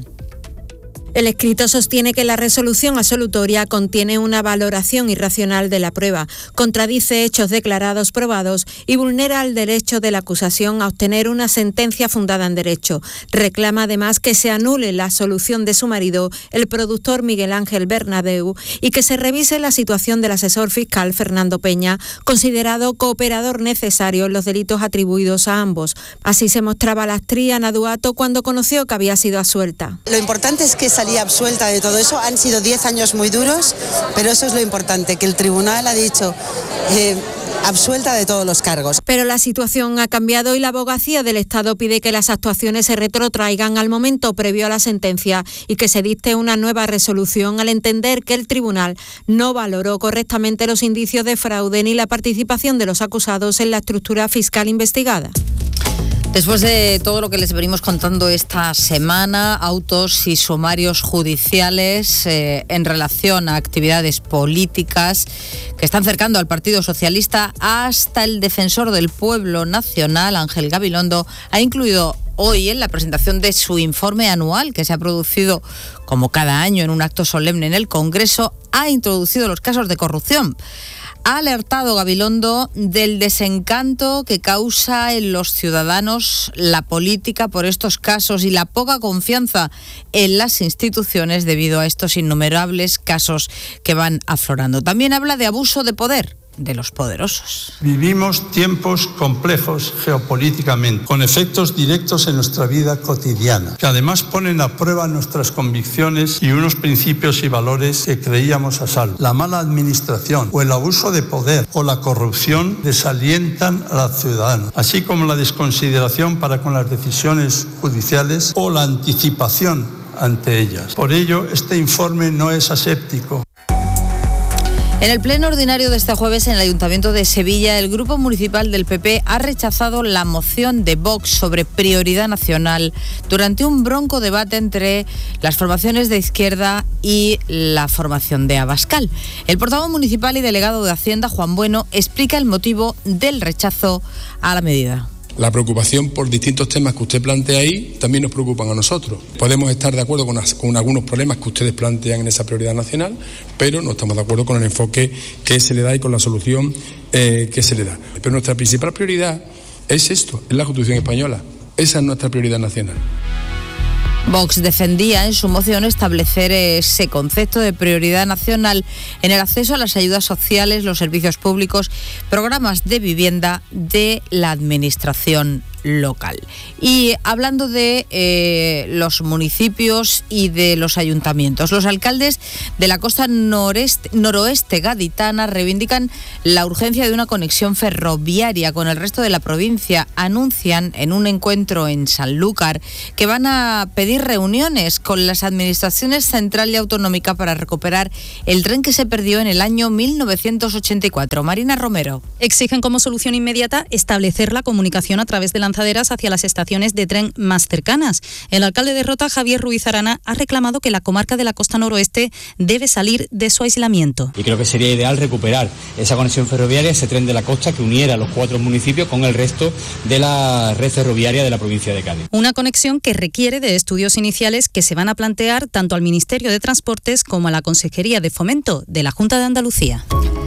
El escrito sostiene que la resolución absolutoria contiene una valoración irracional de la prueba, contradice hechos declarados probados y vulnera el derecho de la acusación a obtener una sentencia fundada en derecho. Reclama además que se anule la absolución de su marido, el productor Miguel Ángel Bernardeu, y que se revise la situación del asesor fiscal Fernando Peña, considerado cooperador necesario en los delitos atribuidos a ambos. Así se mostraba la actriz Ana Duato cuando conoció que había sido absuelta. Lo importante es que salía absuelta de todo eso. Han sido diez años muy duros, pero eso es lo importante, que el tribunal ha dicho eh, absuelta de todos los cargos. Pero la situación ha cambiado y la Abogacía del Estado pide que las actuaciones se retrotraigan al momento previo a la sentencia y que se dicte una nueva resolución al entender que el tribunal no valoró correctamente los indicios de fraude ni la participación de los acusados en la estructura fiscal investigada. Después de todo lo que les venimos contando esta semana, autos y sumarios judiciales eh, en relación a actividades políticas que están cercando al Partido Socialista, hasta el defensor del pueblo nacional, Ángel Gabilondo, ha incluido hoy en la presentación de su informe anual que se ha producido como cada año en un acto solemne en el Congreso, ha introducido los casos de corrupción. Ha alertado Gabilondo del desencanto que causa en los ciudadanos la política por estos casos y la poca confianza en las instituciones debido a estos innumerables casos que van aflorando. También habla de abuso de poder de los poderosos. Vivimos tiempos complejos geopolíticamente, con efectos directos en nuestra vida cotidiana, que además ponen a prueba nuestras convicciones y unos principios y valores que creíamos a salvo. La mala administración o el abuso de poder o la corrupción desalientan a los ciudadanos, así como la desconsideración para con las decisiones judiciales o la anticipación ante ellas. Por ello, este informe no es aséptico. En el pleno ordinario de este jueves en el Ayuntamiento de Sevilla, el Grupo Municipal del P P ha rechazado la moción de Vox sobre prioridad nacional durante un bronco debate entre las formaciones de izquierda y la formación de Abascal. El portavoz municipal y delegado de Hacienda, Juan Bueno, explica el motivo del rechazo a la medida. La preocupación por distintos temas que usted plantea ahí también nos preocupan a nosotros. Podemos estar de acuerdo con, las, con algunos problemas que ustedes plantean en esa prioridad nacional, pero no estamos de acuerdo con el enfoque que se le da y con la solución eh, que se le da. Pero nuestra principal prioridad es esto, es la Constitución española. Esa es nuestra prioridad nacional. Vox defendía en su moción establecer ese concepto de prioridad nacional en el acceso a las ayudas sociales, los servicios públicos, programas de vivienda de la administración local. Y hablando de eh, los municipios y de los ayuntamientos, los alcaldes de la costa noreste, noroeste gaditana reivindican la urgencia de una conexión ferroviaria con el resto de la provincia. Anuncian en un encuentro en Sanlúcar que van a pedir reuniones con las administraciones central y autonómica para recuperar el tren que se perdió en el año mil novecientos ochenta y cuatro. Marina Romero. Exigen como solución inmediata establecer la comunicación a través de lanzaderas hacia las estaciones de tren más cercanas. El alcalde de Rota, Javier Ruiz Arana, ha reclamado que la comarca de la costa noroeste debe salir de su aislamiento. Y creo que sería ideal recuperar esa conexión ferroviaria, ese tren de la costa que uniera a los cuatro municipios con el resto de la red ferroviaria de la provincia de Cádiz. Una conexión que requiere de estudios iniciales que se van a plantear tanto al Ministerio de Transportes como a la Consejería de Fomento de la Junta de Andalucía.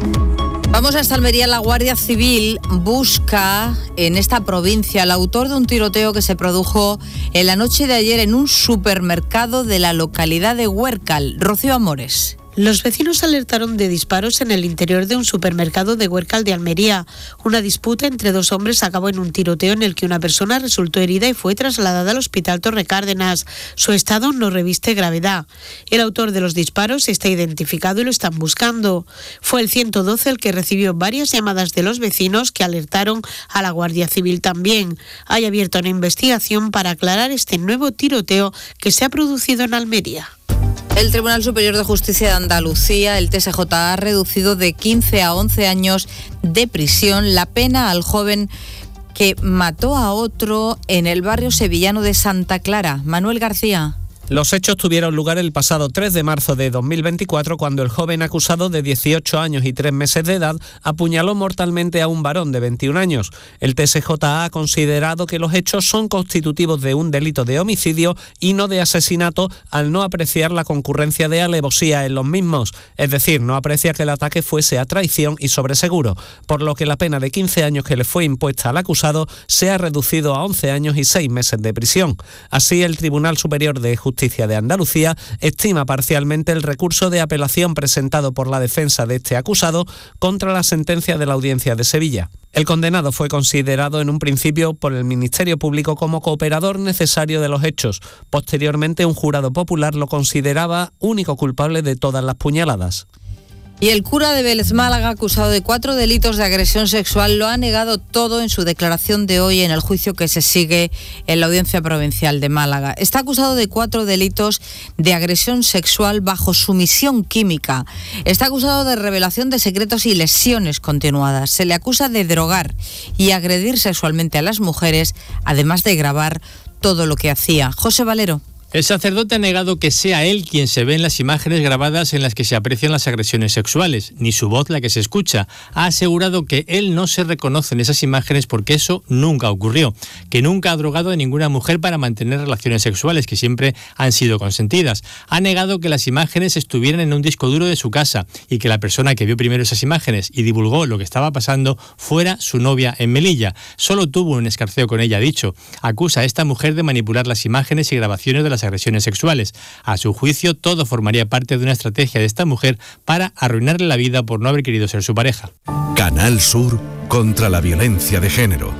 Vamos hasta Almería. La Guardia Civil busca en esta provincia al autor de un tiroteo que se produjo en la noche de ayer en un supermercado de la localidad de Huércal. Rocío Amores. Los vecinos alertaron de disparos en el interior de un supermercado de Huércal de Almería. Una disputa entre dos hombres acabó en un tiroteo en el que una persona resultó herida y fue trasladada al Hospital Torre Cárdenas. Su estado no reviste gravedad. El autor de los disparos está identificado y lo están buscando. Fue el ciento doce el que recibió varias llamadas de los vecinos que alertaron a la Guardia Civil también. Hay abierta una investigación para aclarar este nuevo tiroteo que se ha producido en Almería. El Tribunal Superior de Justicia de Andalucía, el T S J, ha reducido de quince a once años de prisión la pena al joven que mató a otro en el barrio sevillano de Santa Clara. Manuel García. Los hechos tuvieron lugar el pasado tres de marzo de dos mil veinticuatro, cuando el joven acusado de dieciocho años y tres meses de edad apuñaló mortalmente a un varón de veintiún años. El T S J ha considerado que los hechos son constitutivos de un delito de homicidio y no de asesinato, al no apreciar la concurrencia de alevosía en los mismos, es decir, no aprecia que el ataque fuese a traición y sobre seguro, por lo que la pena de quince años que le fue impuesta al acusado se ha reducido a once años y seis meses de prisión. Así, el Tribunal Superior de Justicia Justicia de Andalucía estima parcialmente el recurso de apelación presentado por la defensa de este acusado contra la sentencia de la Audiencia de Sevilla. El condenado fue considerado en un principio por el Ministerio Público como cooperador necesario de los hechos. Posteriormente, un jurado popular lo consideraba único culpable de todas las puñaladas. Y el cura de Vélez Málaga, acusado de cuatro delitos de agresión sexual, lo ha negado todo en su declaración de hoy en el juicio que se sigue en la Audiencia Provincial de Málaga. Está acusado de cuatro delitos de agresión sexual bajo sumisión química. Está acusado de revelación de secretos y lesiones continuadas. Se le acusa de drogar y agredir sexualmente a las mujeres, además de grabar todo lo que hacía. José Valero. El sacerdote ha negado que sea él quien se ve en las imágenes grabadas en las que se aprecian las agresiones sexuales, ni su voz la que se escucha. Ha asegurado que él no se reconoce en esas imágenes porque eso nunca ocurrió, que nunca ha drogado a ninguna mujer para mantener relaciones sexuales, que siempre han sido consentidas. Ha negado que las imágenes estuvieran en un disco duro de su casa y que la persona que vio primero esas imágenes y divulgó lo que estaba pasando fuera su novia en Melilla. Solo tuvo un escarceo con ella, ha dicho. Acusa a esta mujer de manipular las imágenes y grabaciones de las agresiones sexuales. A su juicio, todo formaría parte de una estrategia de esta mujer para arruinarle la vida por no haber querido ser su pareja. Canal Sur contra la violencia de género.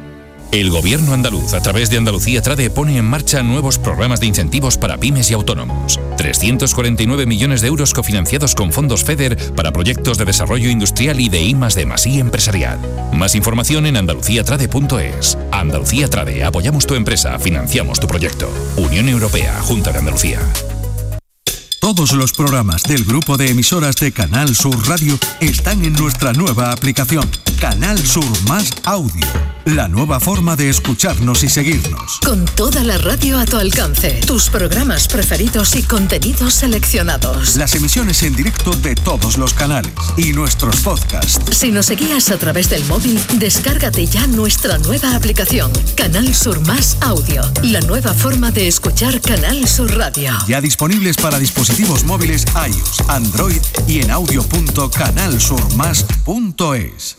El Gobierno andaluz, a través de Andalucía Trade, pone en marcha nuevos programas de incentivos para pymes y autónomos. trescientos cuarenta y nueve millones de euros cofinanciados con fondos FEDER para proyectos de desarrollo industrial y de I más D más I empresarial. Más información en andalucía trade punto es. Andalucía Trade, apoyamos tu empresa, financiamos tu proyecto. Unión Europea, Junta de Andalucía. Todos los programas del grupo de emisoras de Canal Sur Radio están en nuestra nueva aplicación, Canal Sur Más Audio. La nueva forma de escucharnos y seguirnos. Con toda la radio a tu alcance, tus programas preferidos y contenidos seleccionados. Las emisiones en directo de todos los canales y nuestros podcasts. Si nos seguías a través del móvil, descárgate ya nuestra nueva aplicación, Canal Sur Más Audio. La nueva forma de escuchar Canal Sur Radio. Ya disponibles para dispositivos móviles iOS, Android y en audio punto canal sur más punto es.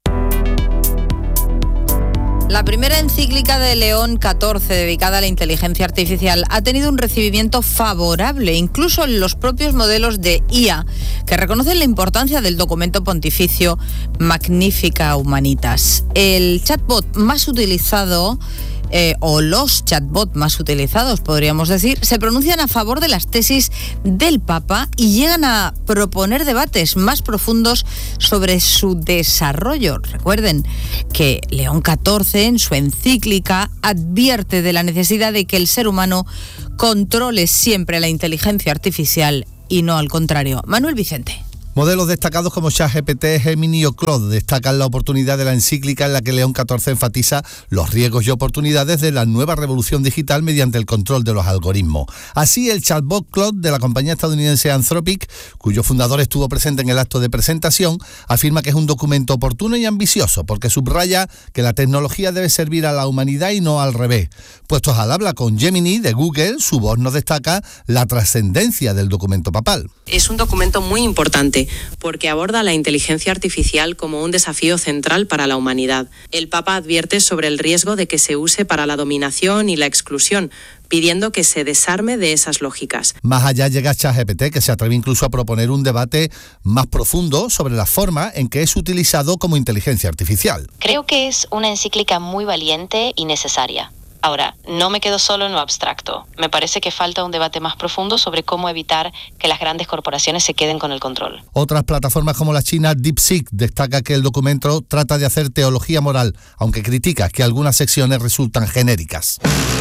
La primera encíclica de León catorce dedicada a la inteligencia artificial ha tenido un recibimiento favorable, incluso en los propios modelos de I A, que reconocen la importancia del documento pontificio Magnificat Humanitas. El chatbot más utilizado Eh, o los chatbots más utilizados, podríamos decir, se pronuncian a favor de las tesis del Papa y llegan a proponer debates más profundos sobre su desarrollo. Recuerden que León catorce, en su encíclica, advierte de la necesidad de que el ser humano controle siempre la inteligencia artificial y no al contrario. Manuel Vicente. Modelos destacados como ChatGPT, Gemini o Claude destacan la oportunidad de la encíclica en la que León catorce enfatiza los riesgos y oportunidades de la nueva revolución digital mediante el control de los algoritmos. Así, el chatbot Claude de la compañía estadounidense Anthropic, cuyo fundador estuvo presente en el acto de presentación, afirma que es un documento oportuno y ambicioso porque subraya que la tecnología debe servir a la humanidad y no al revés. Puestos al habla con Gemini de Google, su voz nos destaca la trascendencia del documento papal. Es un documento muy importante porque aborda la inteligencia artificial como un desafío central para la humanidad. El Papa advierte sobre el riesgo de que se use para la dominación y la exclusión, pidiendo que se desarme de esas lógicas. Más allá llega ChatGPT, que se atreve incluso a proponer un debate más profundo sobre la forma en que es utilizado como inteligencia artificial. Creo que es una encíclica muy valiente y necesaria. Ahora, no me quedo solo en lo abstracto. Me parece que falta un debate más profundo sobre cómo evitar que las grandes corporaciones se queden con el control. Otras plataformas como la china DeepSeek destaca que el documento trata de hacer teología moral, aunque critica que algunas secciones resultan genéricas.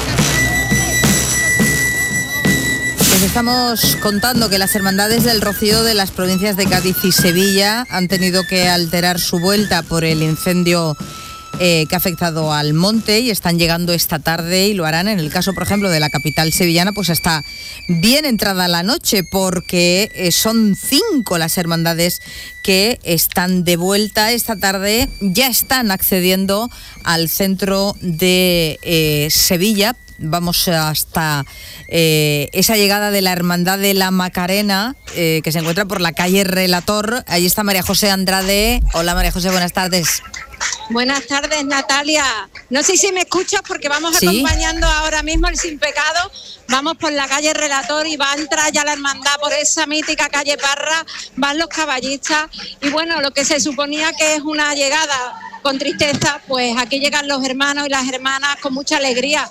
Les estamos contando que las hermandades del Rocío de las provincias de Cádiz y Sevilla han tenido que alterar su vuelta por el incendio Eh, que ha afectado al monte y están llegando esta tarde y lo harán en el caso, por ejemplo, de la capital sevillana, pues hasta bien entrada la noche, porque eh, son cinco las hermandades que están de vuelta esta tarde, ya están accediendo al centro de eh, Sevilla. Vamos hasta eh, esa llegada de la Hermandad de la Macarena, eh, que se encuentra por la calle Relator. Allí está María José Andrade. Hola María José, buenas tardes. Buenas tardes, Natalia. No sé si me escuchas porque vamos ¿Sí? acompañando ahora mismo el Sin Pecado. Vamos por la calle Relator y va a entrar ya la hermandad por esa mítica calle Parra. Van los caballistas y bueno, lo que se suponía que es una llegada con tristeza, pues aquí llegan los hermanos y las hermanas con mucha alegría.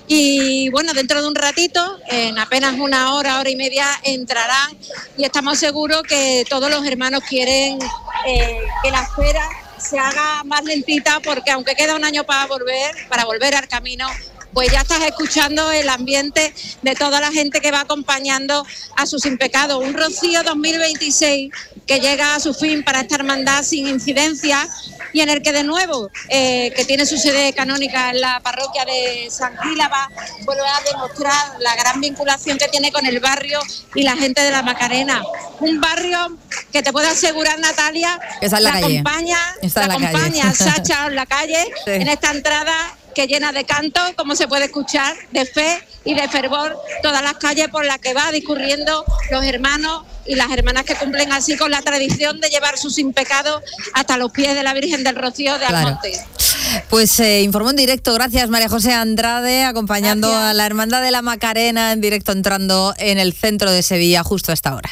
Y bueno, dentro de un ratito, en apenas una hora, hora y media, entrarán y estamos seguros que todos los hermanos quieren eh, que la espera se haga más lentita, porque aunque queda un año para volver, para volver al camino, pues ya estás escuchando el ambiente de toda la gente que va acompañando a su Sin Pecado. Un Rocío dos mil veintiséis que llega a su fin para esta hermandad sin incidencias y en el que de nuevo, eh, que tiene su sede canónica en la parroquia de San Gílava, vuelve a demostrar la gran vinculación que tiene con el barrio y la gente de la Macarena. Un barrio que te puedo asegurar, Natalia, que está en la, la calle. acompaña, está en la la acompaña calle. Sacha en la calle, sí. En esta entrada que llena de canto, como se puede escuchar, de fe y de fervor, todas las calles por las que va discurriendo los hermanos y las hermanas que cumplen así con la tradición de llevar su Sin Pecado hasta los pies de la Virgen del Rocío de claro. Almonte. Pues eh, informó en directo, gracias María José Andrade, acompañando gracias. a la Hermandad de la Macarena en directo, entrando en el centro de Sevilla justo a esta hora.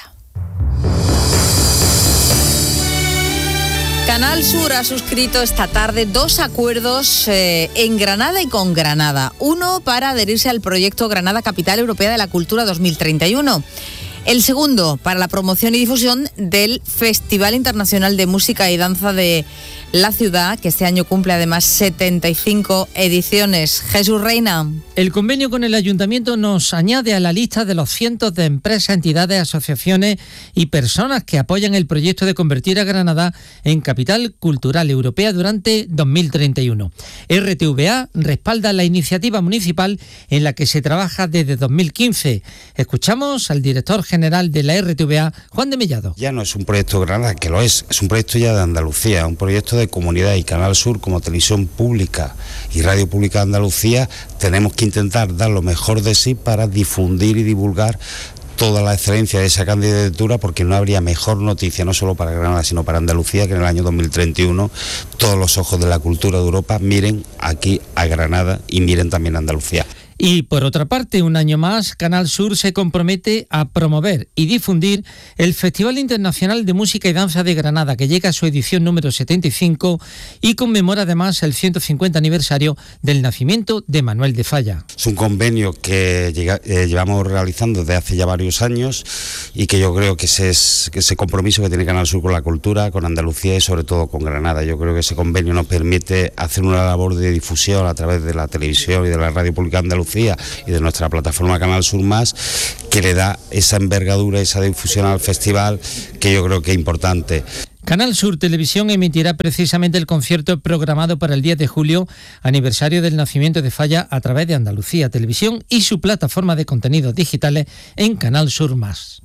Canal Sur ha suscrito esta tarde dos acuerdos eh, en Granada y con Granada. Uno para adherirse al proyecto Granada Capital Europea de la Cultura dos mil treinta y uno. El segundo, para la promoción y difusión del Festival Internacional de Música y Danza de la ciudad, que este año cumple además setenta y cinco ediciones. Jesús Reina. El convenio con el Ayuntamiento nos añade a la lista de los cientos de empresas, entidades, asociaciones y personas que apoyan el proyecto de convertir a Granada en capital cultural europea durante dos mil treinta y uno. R T V A respalda la iniciativa municipal en la que se trabaja desde dos mil quince. Escuchamos al director general de la R T V A, Juan de Mellado. Ya no es un proyecto de Granada, que lo es, es un proyecto ya de Andalucía, un proyecto de comunidad, y Canal Sur como televisión pública y radio pública de Andalucía tenemos que intentar dar lo mejor de sí para difundir y divulgar toda la excelencia de esa candidatura, porque no habría mejor noticia, no solo para Granada, sino para Andalucía, que en el año dos mil treinta y uno todos los ojos de la cultura de Europa miren aquí a Granada y miren también a Andalucía. Y por otra parte, un año más, Canal Sur se compromete a promover y difundir el Festival Internacional de Música y Danza de Granada, que llega a su edición número setenta y cinco y conmemora además el ciento cincuenta aniversario del nacimiento de Manuel de Falla. Es un convenio que llega, eh, llevamos realizando desde hace ya varios años, y que yo creo que ese, es, que ese compromiso que tiene Canal Sur con la cultura, con Andalucía y sobre todo con Granada. Yo creo que ese convenio nos permite hacer una labor de difusión a través de la televisión y de la radio pública de Andalucía y de nuestra plataforma Canal Sur Más, que le da esa envergadura, esa difusión al festival, que yo creo que es importante. Canal Sur Televisión emitirá precisamente el concierto programado para el diez de julio, aniversario del nacimiento de Falla, a través de Andalucía Televisión y su plataforma de contenidos digitales en Canal Sur Más.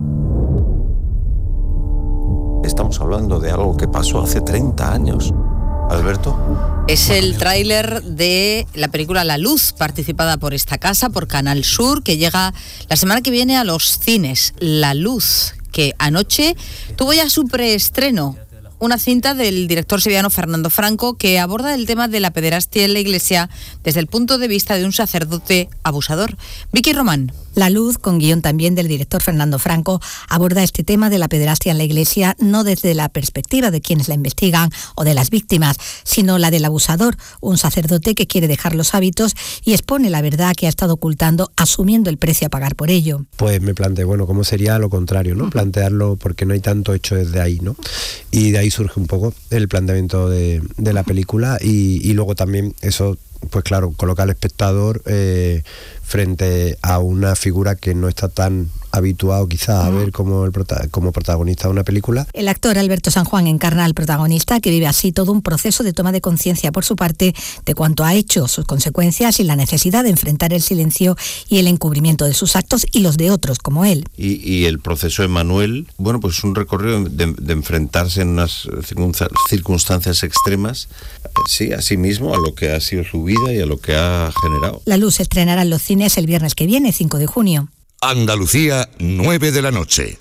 Estamos hablando de algo que pasó hace treinta años. Alberto. Es el tráiler de la película La Luz, participada por esta casa, por Canal Sur, que llega la semana que viene a los cines. La Luz, que anoche tuvo ya su preestreno. Una cinta del director sevillano Fernando Franco, que aborda el tema de la pederastia en la Iglesia desde el punto de vista de un sacerdote abusador. Vicky Román. La Luz, con guión también del director Fernando Franco, aborda este tema de la pederastia en la Iglesia no desde la perspectiva de quienes la investigan o de las víctimas, sino la del abusador, un sacerdote que quiere dejar los hábitos y expone la verdad que ha estado ocultando, asumiendo el precio a pagar por ello. Pues me planteé, bueno, ¿cómo sería lo contrario, no? Plantearlo, porque no hay tanto hecho desde ahí, ¿no? Y de ahí surge un poco el planteamiento de, de la película, y, y luego también eso, pues claro, coloca al espectador eh, frente a una figura que no está tan habituado quizás a ver como, el prota- como protagonista de una película. El actor Alberto San Juan encarna al protagonista, que vive así todo un proceso de toma de conciencia por su parte de cuanto ha hecho, sus consecuencias y la necesidad de enfrentar el silencio y el encubrimiento de sus actos y los de otros como él. Y, y el proceso de Manuel, bueno, pues un recorrido de, de enfrentarse en unas circunstancias extremas, sí, a sí mismo, a lo que ha sido su vida y a lo que ha generado. La Luz se estrenará en los cines el viernes que viene, cinco de junio. Andalucía, nueve de la noche.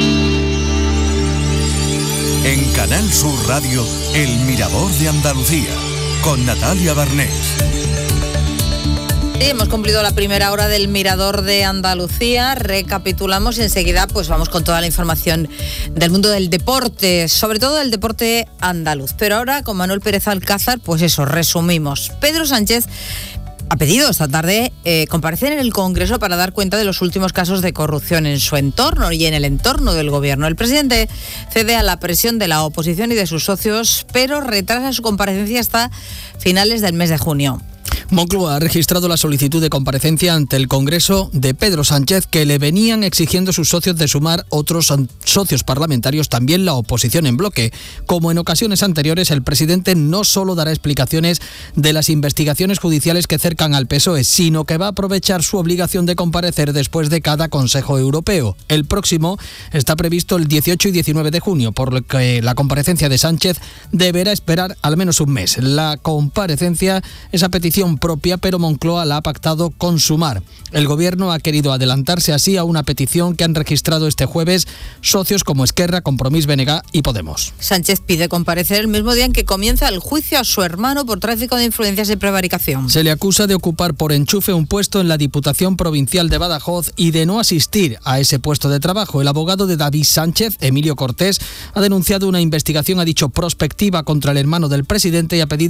En Canal Sur Radio, El Mirador de Andalucía, con Natalia Barnés. Sí, hemos cumplido la primera hora del Mirador de Andalucía. Recapitulamos y enseguida pues vamos con toda la información del mundo del deporte, sobre todo del deporte andaluz. Pero ahora con Manuel Pérez Alcázar, pues eso, resumimos. Pedro Sánchez ha pedido esta tarde eh, comparecer en el Congreso para dar cuenta de los últimos casos de corrupción en su entorno y en el entorno del gobierno. El presidente cede a la presión de la oposición y de sus socios, pero retrasa su comparecencia hasta finales del mes de junio. Moncloa ha registrado la solicitud de comparecencia ante el Congreso de Pedro Sánchez, que le venían exigiendo sus socios de Sumar, otros socios parlamentarios, también la oposición en bloque. Como en ocasiones anteriores, el presidente no solo dará explicaciones de las investigaciones judiciales que cercan al P S O E, sino que va a aprovechar su obligación de comparecer después de cada Consejo Europeo. El próximo está previsto el dieciocho y diecinueve de junio, por lo que la comparecencia de Sánchez deberá esperar al menos un mes. La comparecencia es a petición propia, pero Moncloa la ha pactado con Sumar. El gobierno ha querido adelantarse así a una petición que han registrado este jueves socios como Esquerra, Compromís, B N G y Podemos. Sánchez pide comparecer el mismo día en que comienza el juicio a su hermano por tráfico de influencias y prevaricación. Se le acusa de ocupar por enchufe un puesto en la Diputación Provincial de Badajoz y de no asistir a ese puesto de trabajo. El abogado de David Sánchez, Emilio Cortés, ha denunciado una investigación, ha dicho, prospectiva contra el hermano del presidente y ha pedido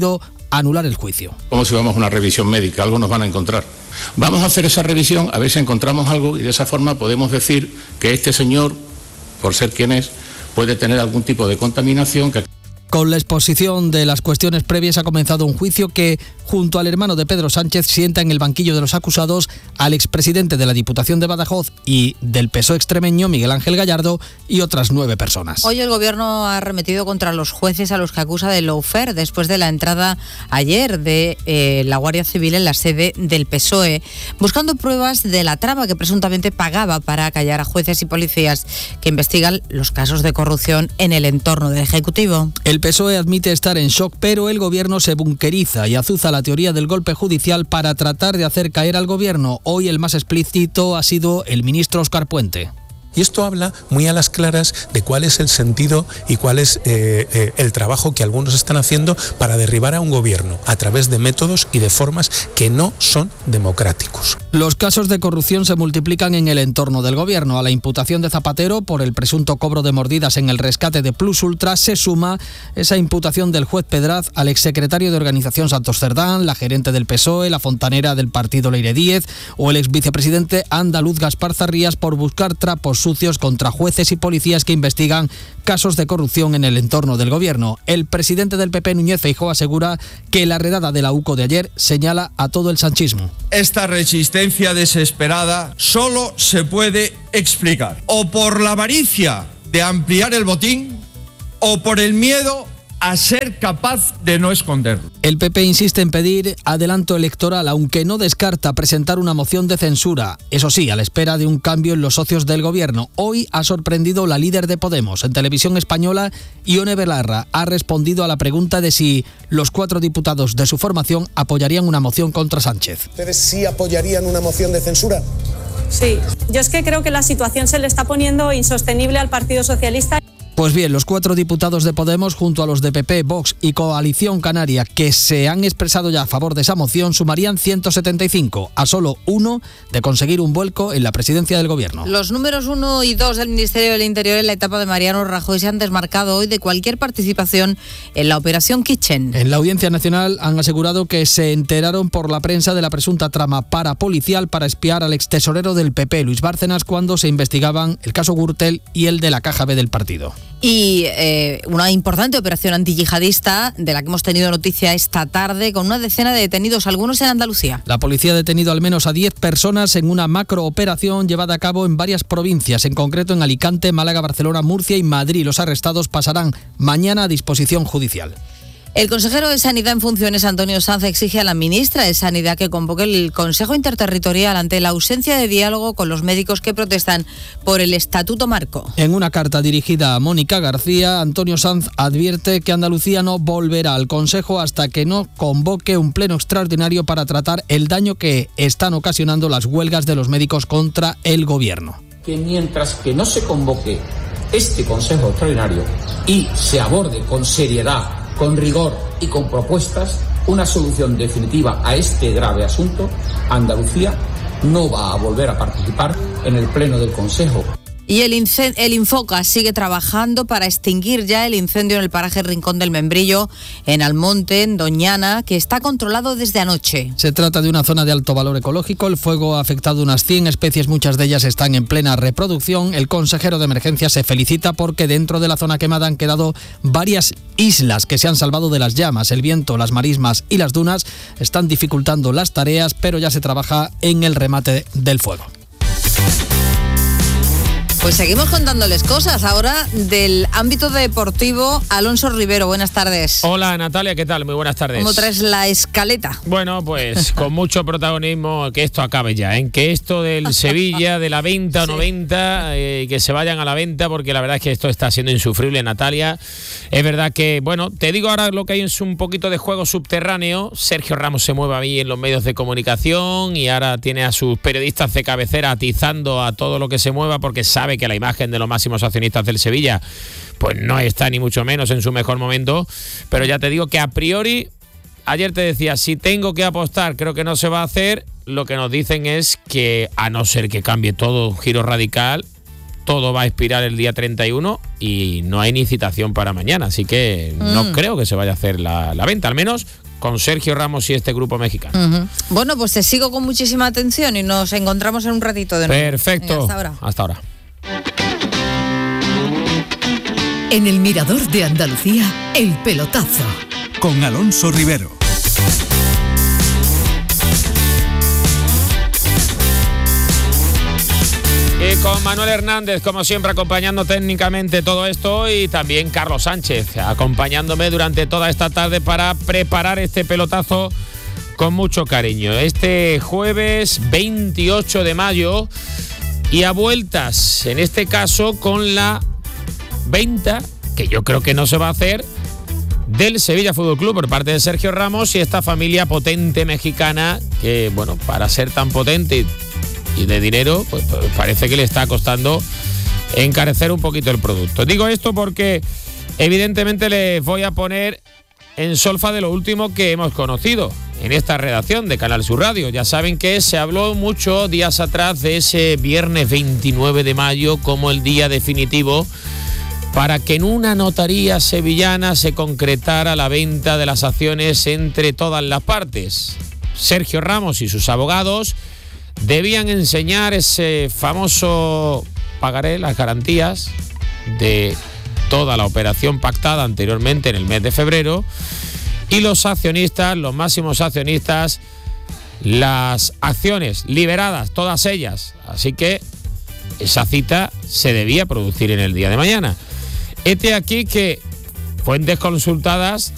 anular el juicio. Como si vamos a una revisión médica, algo nos van a encontrar. Vamos a hacer esa revisión, a ver si encontramos algo y de esa forma podemos decir que este señor, por ser quien es, puede tener algún tipo de contaminación que... Con la exposición de las cuestiones previas ha comenzado un juicio que, junto al hermano de Pedro Sánchez, sienta en el banquillo de los acusados al expresidente de la Diputación de Badajoz y del P S O E extremeño, Miguel Ángel Gallardo, y otras nueve personas. Hoy el Gobierno ha arremetido contra los jueces a los que acusa de lawfare después de la entrada ayer de eh, la Guardia Civil en la sede del P S O E, buscando pruebas de la trama que presuntamente pagaba para acallar a jueces y policías que investigan los casos de corrupción en el entorno del Ejecutivo. El P S O E admite estar en shock, pero el Gobierno se bunqueriza y azuza la teoría del golpe judicial para tratar de hacer caer al Gobierno. Hoy el más explícito ha sido el ministro Óscar Puente. Y esto habla muy a las claras de cuál es el sentido y cuál es eh, eh, el trabajo que algunos están haciendo para derribar a un gobierno a través de métodos y de formas que no son democráticos. Los casos de corrupción se multiplican en el entorno del gobierno. A la imputación de Zapatero por el presunto cobro de mordidas en el rescate de Plus Ultra se suma esa imputación del juez Pedraz al exsecretario de Organización Santos Cerdán, la gerente del P S O E, la fontanera del partido Leire Díez o el exvicepresidente andaluz Gaspar Zarrías por buscar trapos sucios contra jueces y policías que investigan casos de corrupción en el entorno del gobierno. El presidente del P P, Núñez Feijóo, asegura que la redada de la U C O de ayer señala a todo el sanchismo. Esta resistencia desesperada solo se puede explicar o por la avaricia de ampliar el botín o por el miedo a ser capaz de no esconderlo. El P P insiste en pedir adelanto electoral, aunque no descarta presentar una moción de censura. Eso sí, a la espera de un cambio en los socios del gobierno. Hoy ha sorprendido la líder de Podemos. En Televisión Española, Ione Belarra ha respondido a la pregunta de si los cuatro diputados de su formación apoyarían una moción contra Sánchez. ¿Ustedes sí apoyarían una moción de censura? Sí, yo es que creo que la situación se le está poniendo insostenible al Partido Socialista. Pues bien, los cuatro diputados de Podemos, junto a los de P P, Vox y Coalición Canaria, que se han expresado ya a favor de esa moción, sumarían ciento setenta y cinco, a solo uno de conseguir un vuelco en la presidencia del gobierno. Los números uno y dos del Ministerio del Interior en la etapa de Mariano Rajoy se han desmarcado hoy de cualquier participación en la Operación Kitchen. En la Audiencia Nacional han asegurado que se enteraron por la prensa de la presunta trama parapolicial para espiar al extesorero del P P, Luis Bárcenas, cuando se investigaban el caso Gürtel y el de la Caja B del partido. Y eh, una importante operación antiyihadista de la que hemos tenido noticia esta tarde con una decena de detenidos, algunos en Andalucía. La policía ha detenido al menos a diez personas en una macrooperación llevada a cabo en varias provincias, en concreto en Alicante, Málaga, Barcelona, Murcia y Madrid. Los arrestados pasarán mañana a disposición judicial. El consejero de Sanidad en funciones, Antonio Sanz, exige a la ministra de Sanidad que convoque el Consejo Interterritorial ante la ausencia de diálogo con los médicos que protestan por el Estatuto Marco. En una carta dirigida a Mónica García, Antonio Sanz advierte que Andalucía no volverá al Consejo hasta que no convoque un pleno extraordinario para tratar el daño que están ocasionando las huelgas de los médicos contra el gobierno. Que mientras que no se convoque este Consejo Extraordinario y se aborde con seriedad, con rigor y con propuestas una solución definitiva a este grave asunto, Andalucía no va a volver a participar en el Pleno del Consejo. Y el, incend- el Infoca sigue trabajando para extinguir ya el incendio en el paraje Rincón del Membrillo, en Almonte, en Doñana, que está controlado desde anoche. Se trata de una zona de alto valor ecológico. El fuego ha afectado unas cien especies, muchas de ellas están en plena reproducción. El consejero de emergencia se felicita porque dentro de la zona quemada han quedado varias islas que se han salvado de las llamas. El viento, las marismas y las dunas están dificultando las tareas, pero ya se trabaja en el remate del fuego. Pues seguimos contándoles cosas. Ahora del ámbito deportivo, Alonso Rivero, buenas tardes. Hola Natalia, ¿qué tal? Muy buenas tardes. ¿Cómo traes la escaleta? Bueno, pues con mucho protagonismo, que esto acabe ya, ¿eh? Que esto del Sevilla, de la venta o no venta, eh, que se vayan a la venta, porque la verdad es que esto está siendo insufrible, Natalia. Es verdad que, bueno, te digo ahora lo que hay es un poquito de juego subterráneo. Sergio Ramos se mueve ahí en los medios de comunicación y ahora tiene a sus periodistas de cabecera atizando a todo lo que se mueva porque sabe que la imagen de los máximos accionistas del Sevilla pues no está ni mucho menos en su mejor momento, pero ya te digo que a priori, ayer te decía, si tengo que apostar, creo que no se va a hacer. Lo que nos dicen es que, a no ser que cambie todo, un giro radical, todo va a expirar el día treinta y uno y no hay ni citación para mañana, así que mm. no creo que se vaya a hacer la, la venta, al menos con Sergio Ramos y este grupo mexicano. Uh-huh. Bueno, pues te sigo con muchísima atención y nos encontramos en un ratito de nuevo. Perfecto. Venga, hasta ahora. Hasta ahora. En el Mirador de Andalucía, El Pelotazo. Con Alonso Rivero. Y con Manuel Hernández, como siempre, acompañando técnicamente todo esto, y también Carlos Sánchez, acompañándome durante toda esta tarde para preparar este pelotazo con mucho cariño. Este jueves veintiocho de mayo, y a vueltas, en este caso, con la venta, que yo creo que no se va a hacer, del Sevilla Fútbol Club por parte de Sergio Ramos y esta familia potente mexicana, que, bueno, para ser tan potente y de dinero, pues, pues parece que le está costando encarecer un poquito el producto. Digo esto porque evidentemente les voy a poner en solfa de lo último que hemos conocido en esta redacción de Canal Sur Radio. Ya saben que se habló mucho días atrás de ese viernes veintinueve de mayo como el día definitivo para que en una notaría sevillana se concretara la venta de las acciones entre todas las partes. Sergio Ramos y sus abogados debían enseñar ese famoso pagaré, las garantías de toda la operación pactada anteriormente en el mes de febrero, y los accionistas, los máximos accionistas, las acciones liberadas, todas ellas. Así que esa cita se debía producir en el día de mañana. Este aquí que fuentes consultadas